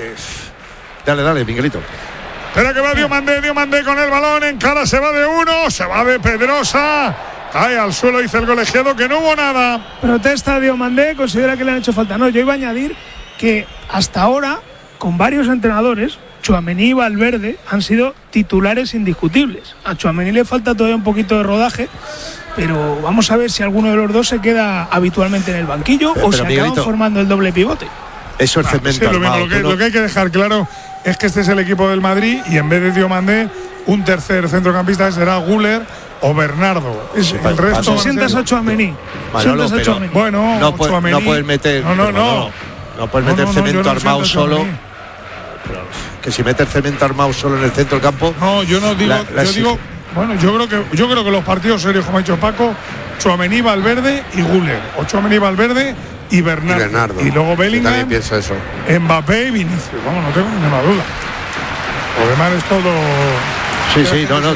Dale, Miguelito. Espera que va Diomandé con el balón, en cara se va de uno, se va de Pedrosa, cae al suelo, dice el colegiado que no hubo nada. Protesta Diomandé, considera que le han hecho falta. No, yo iba a añadir que hasta ahora, con varios entrenadores, Tchouaméni y Valverde han sido titulares indiscutibles. A Tchouaméni le falta todavía un poquito de rodaje, pero vamos a ver si alguno de los dos se queda habitualmente en el banquillo o se acaban formando el doble pivote. Eso es cemento. Sí, lo que hay que dejar claro es que este es el equipo del Madrid y en vez de Diomandé, un tercer centrocampista será Güler o Bernardo. El resto. Sientas a Tchouaméni. Bueno, no puedes meter. No puedes meter cemento armado solo. Que si metes cemento armado solo en el centro del campo. No, yo no digo. Bueno, yo creo que los partidos serios, como ha dicho Paco, Tchouaméni, Valverde y Güler. O Tchouaméni, Valverde y Bernardo. Y luego Bellingham, también pienso eso. Mbappé y Vinicius. Vamos, no tengo ninguna duda. Lo demás es todo. Sí, no.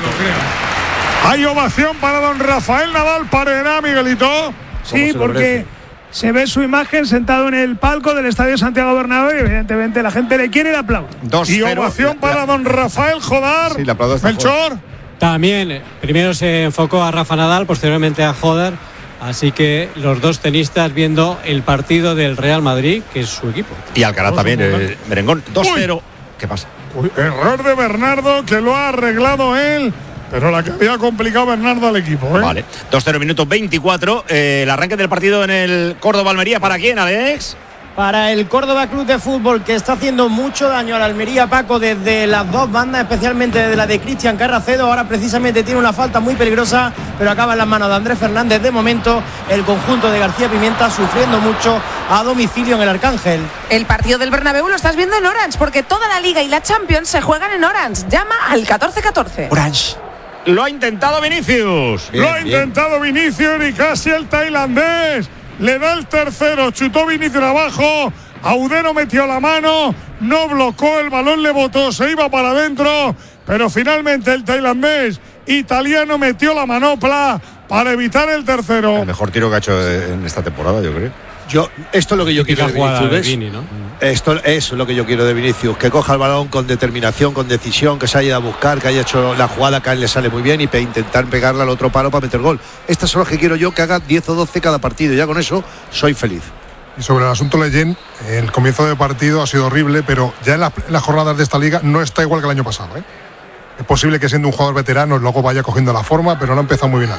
Hay ovación para don Rafael Nadal Parera, Miguelito. Sí, porque se ve su imagen sentado en el palco del Estadio Santiago Bernabéu y evidentemente la gente le quiere el aplauso. Y ovación para don Rafael Jodar. Sí, le aplaudo. Melchor. También, primero se enfocó a Rafa Nadal, posteriormente a Jodar. Así que los dos tenistas viendo el partido del Real Madrid, que es su equipo. Y Alcaraz también, merengón. 2-0. ¿Qué pasa? Error de Bernardo, que lo ha arreglado él, pero la que había complicado Bernardo al equipo. Vale. 2-0, minuto 24. El arranque del partido en el Córdoba-Almería. ¿Para quién, Alex? Para el Córdoba Club de Fútbol, que está haciendo mucho daño a la Almería, Paco, desde las dos bandas, especialmente desde la de Cristian Carracedo. Ahora precisamente tiene una falta muy peligrosa, pero acaba en las manos de Andrés Fernández. De momento, el conjunto de García Pimienta sufriendo mucho a domicilio en el Arcángel. El partido del Bernabéu lo estás viendo en Orange, porque toda la Liga y la Champions se juegan en Orange. Llama al 1414. Orange. Lo ha intentado Vinicius. Intentado Vinicius y casi el tailandés. Le da el tercero, chutó Vinicius abajo, Audero metió la mano, no blocó, el balón le botó, se iba para adentro, pero finalmente el tailandés italiano metió la manopla para evitar el tercero. El mejor tiro que ha hecho en esta temporada, yo creo. Esto es lo que yo quiero de Vinicius, Vini, ¿no? Esto es lo que yo quiero de Vinicius, que coja el balón con determinación, con decisión, que se haya ido a buscar, que haya hecho la jugada que a él le sale muy bien y intentar pegarle al otro palo para meter gol. Estas son las que quiero yo, que haga 10 o 12 cada partido, ya con eso soy feliz. Y sobre el asunto Leyen, el comienzo de partido ha sido horrible, pero ya en las jornadas de esta liga no está igual que el año pasado, ¿eh? Es posible que siendo un jugador veterano luego vaya cogiendo la forma, pero no ha empezado muy bien.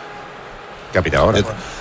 ¿Qué ha pitado ahora?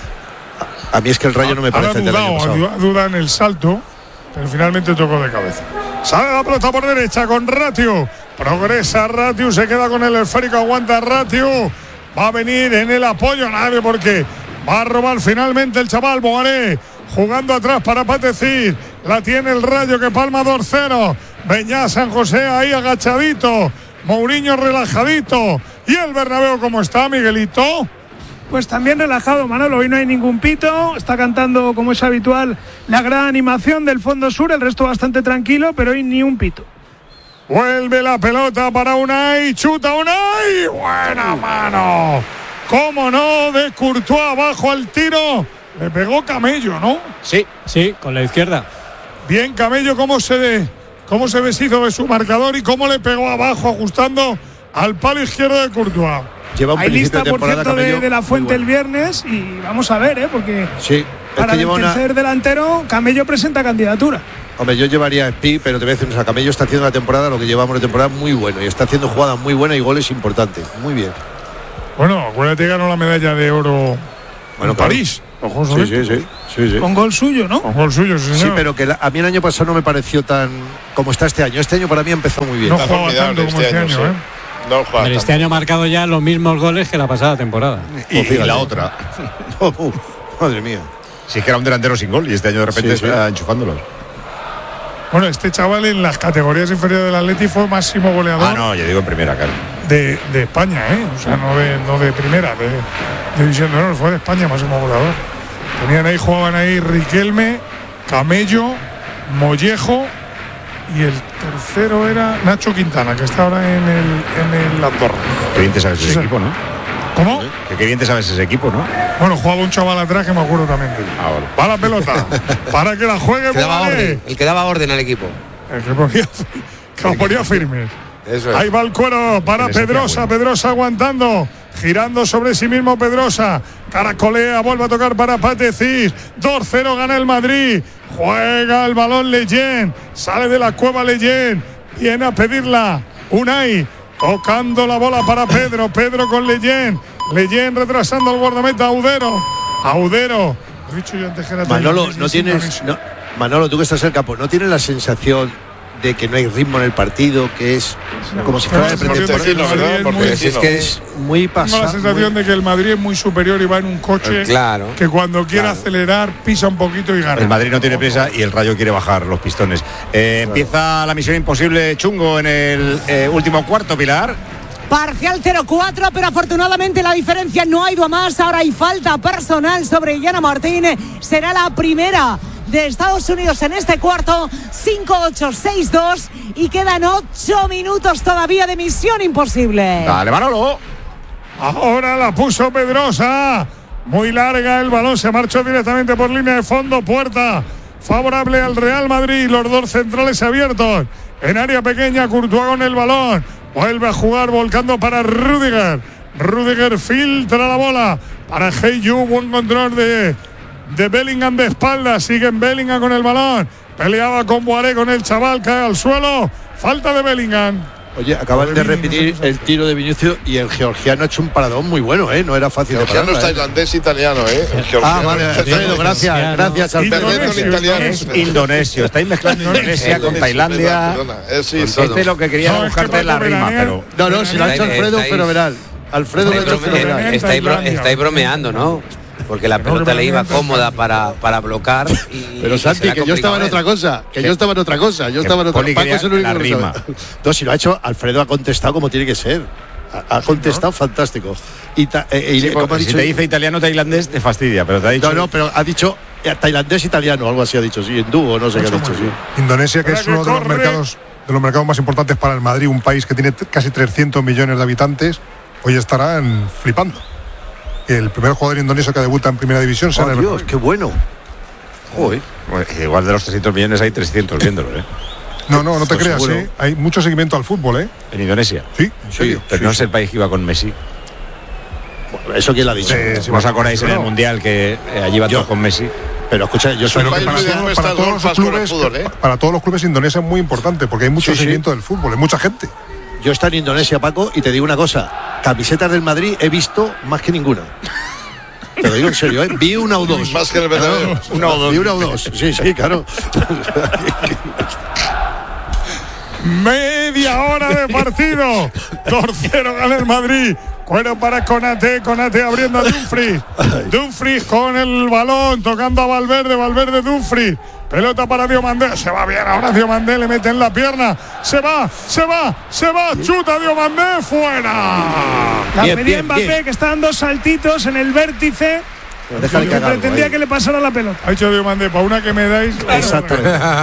A mí es que el Rayo no me parece del año pasado. Duda en el salto, pero finalmente tocó de cabeza. Sale la pelota por derecha con Ratiu. Progresa Ratiu, se queda con el esférico, aguanta Ratiu. Va a venir en el apoyo nadie porque va a robar finalmente el chaval Bogaré. Jugando atrás para Patecir. La tiene el Rayo que palma 2-0. Beñá San José ahí agachadito. Mourinho relajadito. ¿Y el Bernabéu cómo está, Miguelito? Pues también relajado, Manolo. Hoy no hay ningún pito. Está cantando, como es habitual, la gran animación del fondo sur. El resto bastante tranquilo, pero hoy ni un pito. Vuelve la pelota para Unai. Chuta Unai. Buena mano. ¿Cómo no? De Courtois abajo al tiro. Le pegó Camello, ¿no? Sí, con la izquierda. Bien Camello, cómo se deshizo de su marcador y cómo le pegó abajo, ajustando al palo izquierdo de Courtois. Hay lista, por cierto, de la Fuente el viernes y vamos a ver, porque para el tercer delantero Camello presenta candidatura. Hombre, yo llevaría a Spi, pero te voy a decir, Camello está haciendo una temporada, lo que llevamos de temporada, muy bueno y está haciendo jugadas muy buenas y goles importantes. Muy bien. Bueno, acuérdate que ganó la medalla de oro en París. Sí. Con gol suyo, ¿no? Con gol suyo, sí, señor. Sí, pero que a mí el año pasado no me pareció tan como está este año. Este año para mí empezó muy bien. No jugaba tanto como este año, ¿eh? No juega pero este año ha marcado ya los mismos goles que la pasada temporada. Y la otra. Madre mía. Si es que era un delantero sin gol y este año de repente está enchufándolos. Bueno, este chaval en las categorías inferiores del Atleti fue máximo goleador. Ah, no, yo digo en primera, claro. De España, ¿eh? O sea, no de primera, de división de honor, fue de España máximo goleador. Jugaban ahí Riquelme, Camello, Mollejo y el tercero era Nacho Quintana, que está ahora en el Andorra. Qué bien te sabes ese equipo, ¿no? ¿Cómo? Qué bien te sabes ese equipo, ¿no? Bueno, jugaba un chaval atrás que me acuerdo también de él. Va la pelota para que la juegue el que daba orden al equipo. El que lo ponía firme. Eso es. Ahí va el cuero para Pedrosa. Pedrosa aguantando. Girando sobre sí mismo Pedrosa. Caracolea, vuelve a tocar para Patecís. 2-0 gana el Madrid. Juega el balón Leyen. Sale de la cueva Leyen. Viene a pedirla Unai. Tocando la bola para Pedro. Pedro con Leyen. Leyen retrasando al guardameta Audero. He dicho yo antes que era Manolo, Manolo, tú que estás en el campo, ¿no tienes la sensación de que no hay ritmo en el partido, que es como si fuera de porque es que es muy pasado? Tengo la sensación de que el Madrid es muy superior y va en un coche que cuando quiere acelerar pisa un poquito y gana. El Madrid no tiene prisa y el Rayo quiere bajar los pistones. Empieza la misión imposible chungo en el último cuarto, Pilar. Parcial 0-4, pero afortunadamente la diferencia no ha ido a más. Ahora hay falta personal sobre Yana Martín. Será la primera de Estados Unidos en este cuarto. 5-8, 6-2 y quedan 8 minutos todavía de misión imposible. Dale, Manolo. Ahora la puso Pedrosa. Muy larga, el balón se marchó directamente por línea de fondo. Puerta favorable al Real Madrid. Los dos centrales abiertos. En área pequeña, Courtois con el balón. Vuelve a jugar volcando para Rüdiger. Rüdiger filtra la bola para Hey-Yu. Buen control de Bellingham de espaldas. Sigue en Bellingham con el balón. Peleaba con Boiré, con el chaval, cae al suelo. Falta de Bellingham. Oye, acaban de repetir el tiro de Vinicius y el georgiano ha hecho un paradón muy bueno, ¿eh? No era fácil de parar. El georgiano es tailandés italiano, ¿eh? Vale, Alfredo, gracias. Es indonesio. Estáis mezclando Indonesia con Tailandia. Este es lo que quería buscarte la rima, pero... No, si lo ha hecho Alfredo, fenomenal. Alfredo, estáis bromeando, ¿no? Porque la pelota le iba cómoda para bloquear. Pero Santi, que yo estaba en otra cosa. Yo estaba en otra cosa. Paco es el único que rima. No, si lo ha hecho, Alfredo ha contestado como tiene que ser. Ha contestado fantástico. Si te dice italiano tailandés, te fastidia, pero te ha dicho. No, pero ha dicho tailandés italiano, algo así ha dicho, sí, hindú, no sé qué ha dicho, sí. Indonesia, que es uno de los mercados más importantes para el Madrid, un país que tiene casi 300 millones de habitantes, hoy estarán flipando. El primer jugador indonesio que debuta en primera división será Dios, qué bueno. Joder. Igual de los 300 millones hay 300 viéndolo, ¿eh? No te creas, ¿eh? Hay mucho seguimiento al fútbol, ¿eh? ¿En Indonesia? Sí, en serio. Pero no es el país que iba con Messi. Bueno, ¿eso quién lo ha dicho? Si os acordáis en el Mundial que allí va todo con Messi. Pero escucha, yo soy para todos los clubes indonesios es muy importante porque hay mucho seguimiento del fútbol, hay mucha gente. Yo estoy en Indonesia, Paco, y te digo una cosa. Camisetas del Madrid he visto más que ninguna. Te lo digo en serio, ¿eh? Vi una o dos. Más que el Bernabéu. Vi una o dos. Sí, claro. Media hora de partido. 2-0 gana el Madrid. Cuero para Konate abriendo a Dumfries. Dumfries con el balón, tocando a Valverde, Dumfries. Pelota para Diomandé. Se va bien ahora Diomandé. Le mete en la pierna. Se va. Chuta Diomandé. Fuera. La pedía Mbappé, que está dando saltitos en el vértice. Pretendía que le pasara la pelota. Ha dicho Diomandé, para una que me dais. Exacto.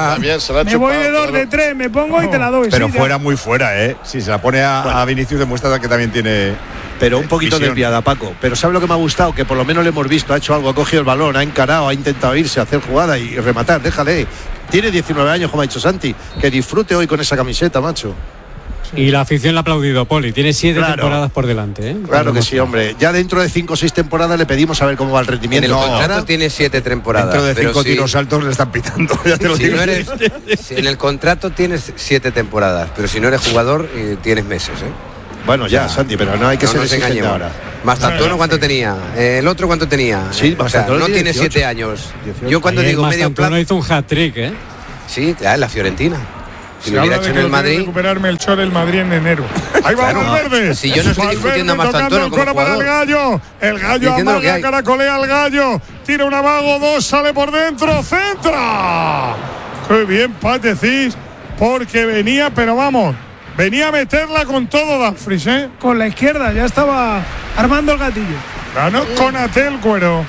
Me voy de 2, de 3, me pongo y te la doy. Pero fuera, muy fuera, ¿eh? Si se la pone a Vinicius, demuestra que también tiene. Pero un poquito desviada, Paco. Pero ¿sabe lo que me ha gustado? Que por lo menos le hemos visto, ha hecho algo, ha cogido el balón, ha encarado, ha intentado irse, hacer jugada y rematar. Déjale. Tiene 19 años, como ha dicho Santi. Que disfrute hoy con esa camiseta, macho. Y la afición le ha aplaudido, Poli. Tiene 7 temporadas por delante, ¿eh? Claro que sí, hombre. Ya dentro de 5 o 6 temporadas le pedimos a ver cómo va el rendimiento. En el contrato tiene 7 temporadas. Dentro de 5 tiros altos le están pitando. Ya te lo digo. En el contrato tienes 7 temporadas, pero si no eres jugador, tienes meses, ¿eh? Bueno, ya, Santi, pero no hay que ser exigente ahora. Mastantuono, ¿cuánto tenía? ¿El otro cuánto tenía? Sí, no tiene 7 años. 18. Yo cuando digo medio plazo hizo un hat-trick, ¿eh? Sí, en la Fiorentina. Si lo hubiera hecho en el Madrid. Recuperarme el Chor el Madrid en enero. Ahí va Valverde. Si yo no estoy discutiendo a Mastantuono como jugador. El gallo amaga, caracolea al gallo. Tira un amago, 2, sale por dentro, centra. Qué bien, Patecís, porque venía, pero vamos. Venía a meterla con todo Dumfries, ¿eh? Con la izquierda, ya estaba armando el gatillo. Ganó Konaté el cuero.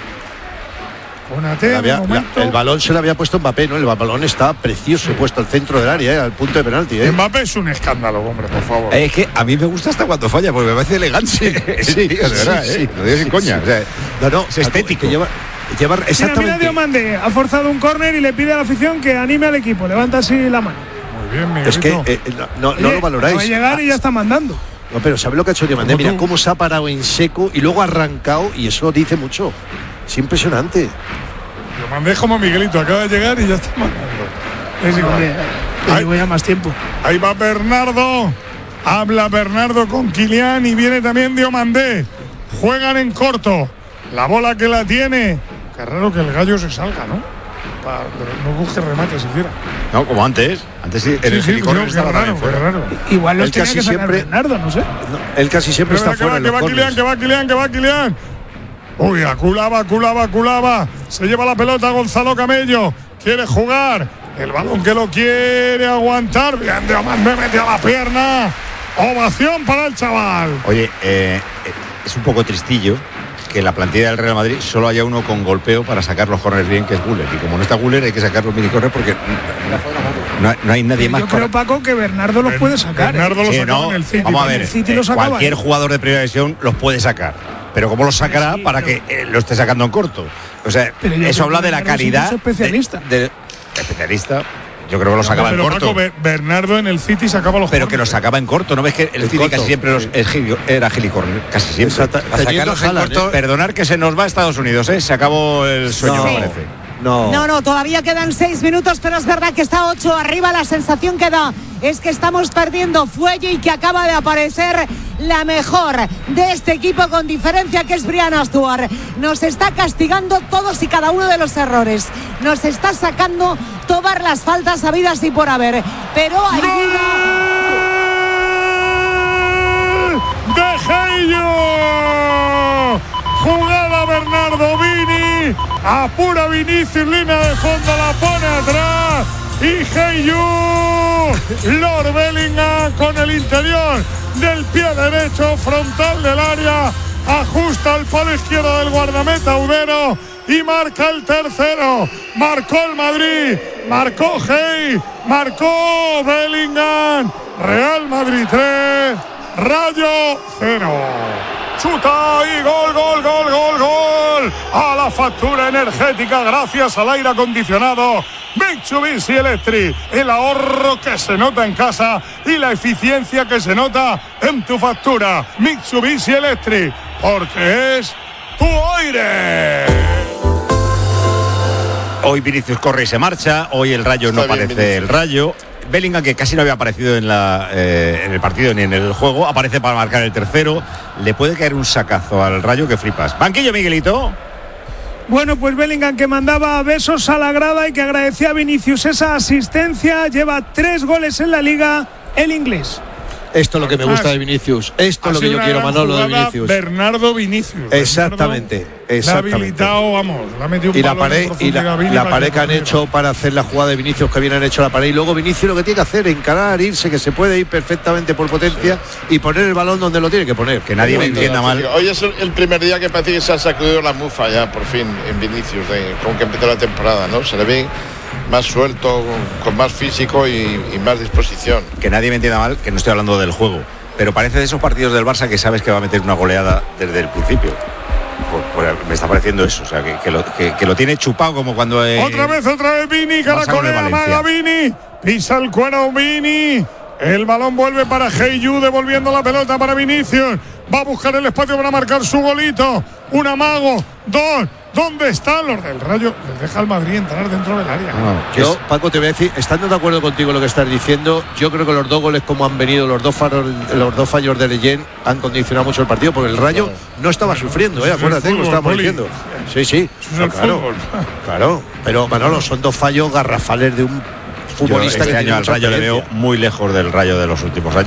Konaté, el balón se le había puesto Mbappé, ¿no? El balón está precioso, puesto al centro del área, al punto de penalti. Mbappé es un escándalo, hombre, por favor. Es que a mí me gusta hasta cuando falla, porque me parece elegante. Sí, de verdad, sí. Lo digo sin coña. Sí. O sea, es estético. Lleva exactamente. Mira, Diomandé ha forzado un córner y le pide a la afición que anime al equipo. Levanta así la mano. Bien, Miguelito. Es que no lo valoráis. Va a llegar y ya está mandando. No, pero ¿sabes lo que ha hecho Diomandé? Mira cómo se ha parado en seco y luego ha arrancado, y eso dice mucho. Es impresionante. Diomandé como Miguelito, acaba de llegar y ya está mandando. Llevo ya más tiempo. Ahí va Bernardo. Habla Bernardo con Kylian y viene también Diomandé. Juegan en corto. La bola que la tiene. Qué raro que el gallo se salga, ¿no? No busque remate siquiera. No, como antes. Antes sí, en el Gilicorner estaba raro. Igual los tenía que sacar Bernardo, no sé. Él casi siempre está fuera. Que va Kylian. Uy, Culaba. Se lleva la pelota Gonzalo Camello. Quiere jugar. El balón que lo quiere aguantar. Bien, Diomandé mete a la pierna. Ovación para el chaval. Oye, es un poco tristillo que en la plantilla del Real Madrid solo haya uno con golpeo para sacar los corners bien, que es Güler. Y como no está Güler, hay que sacar los mini corners porque no hay nadie más. Yo creo, Paco, que Bernardo los puede sacar. Bernardo los sacaba en el City. Vamos a ver, cualquier jugador de primera división los puede sacar. Pero ¿cómo los sacará para que lo esté sacando en corto? O sea, eso habla de la calidad. Es especialista. Especialista. Yo creo que lo sacaba en corto. Paco, Bernardo en el City sacaba los Pero que lo sacaba en corto. ¿No ves que el City casi siempre era Gilicorner? Casi siempre. A sacarlos en corto. Perdonar que se nos va a Estados Unidos, ¿eh? Se acabó el sueño, me parece. No, todavía quedan 6 minutos, pero es verdad que está 8 arriba. La sensación que da es que estamos perdiendo fuelle y que acaba de aparecer la mejor de este equipo con diferencia, que es Brianna Stewart. Nos está castigando todos y cada uno de los errores. Nos está sacando todas las faltas habidas y por haber. Pero hay ¡De Gello! Jugada Bernardo, Vini, apura Vinicius, línea de fondo, la pone atrás y Gello, Lord Bellingham con el interior del pie derecho, frontal del área, ajusta al palo izquierdo del guardameta Udero y marca el tercero. Marcó el Madrid, marcó Hey, marcó Bellingham. Real Madrid 3, Rayo 0. Chuta y gol. A la factura energética gracias al aire acondicionado Mitsubishi Electric. El ahorro que se nota en casa y la eficiencia que se nota en tu factura. Mitsubishi Electric, porque es tu aire. Hoy Vinicius corre y se marcha. Hoy el Rayo no parece el Rayo. Bellingham, que casi no había aparecido en el partido ni en el juego, aparece para marcar el tercero. Le puede caer un sacazo al Rayo que flipas. Banquillo, Miguelito. Bueno, pues Bellingham, que mandaba besos a la grada y que agradecía a Vinicius esa asistencia. Lleva 3 goles en la Liga, el inglés. Esto es lo que me gusta de Vinicius. Esto es lo que yo quiero, Manolo, de Vinicius. Bernardo Vinicius. Exactamente. La ha habilitado, vamos, la ha metido un y la pared que han hecho para hacer la jugada de Vinicius, que bien han hecho la pared. Y luego Vinicius lo que tiene que hacer es encarar, irse, que se puede ir perfectamente por potencia y poner el balón donde lo tiene que poner. Que nadie me entienda mal. Hoy es el primer día que parece que se ha sacudido la mufa ya, por fin, en Vinicius, con que empezó la temporada, ¿no? Se le ve más suelto, con más físico y más disposición. Que nadie me entienda mal, que no estoy hablando del juego, pero parece de esos partidos del Barça que sabes que va a meter una goleada desde el principio. Me está pareciendo eso, o sea, que lo tiene chupado como cuando... Otra vez Vini, caracolea, amaga Vini, pisa el cuero Vini, el balón vuelve para Heiyu, devolviendo la pelota para Vinicius, va a buscar el espacio para marcar su golito, un amago, dos. ¿Dónde están los del Rayo? Les deja al Madrid entrar dentro del área. Yo, Paco, te voy a decir, estando de acuerdo contigo en lo que estás diciendo, yo creo que los dos goles como han venido, los dos fallos de Leyen han condicionado mucho el partido, porque el Rayo no estaba sufriendo, acuérdate, lo estábamos diciendo. Sí. Claro, pero Manolo, son dos fallos garrafales de un futbolista. Este año al Rayo le veo muy lejos del Rayo de los últimos años.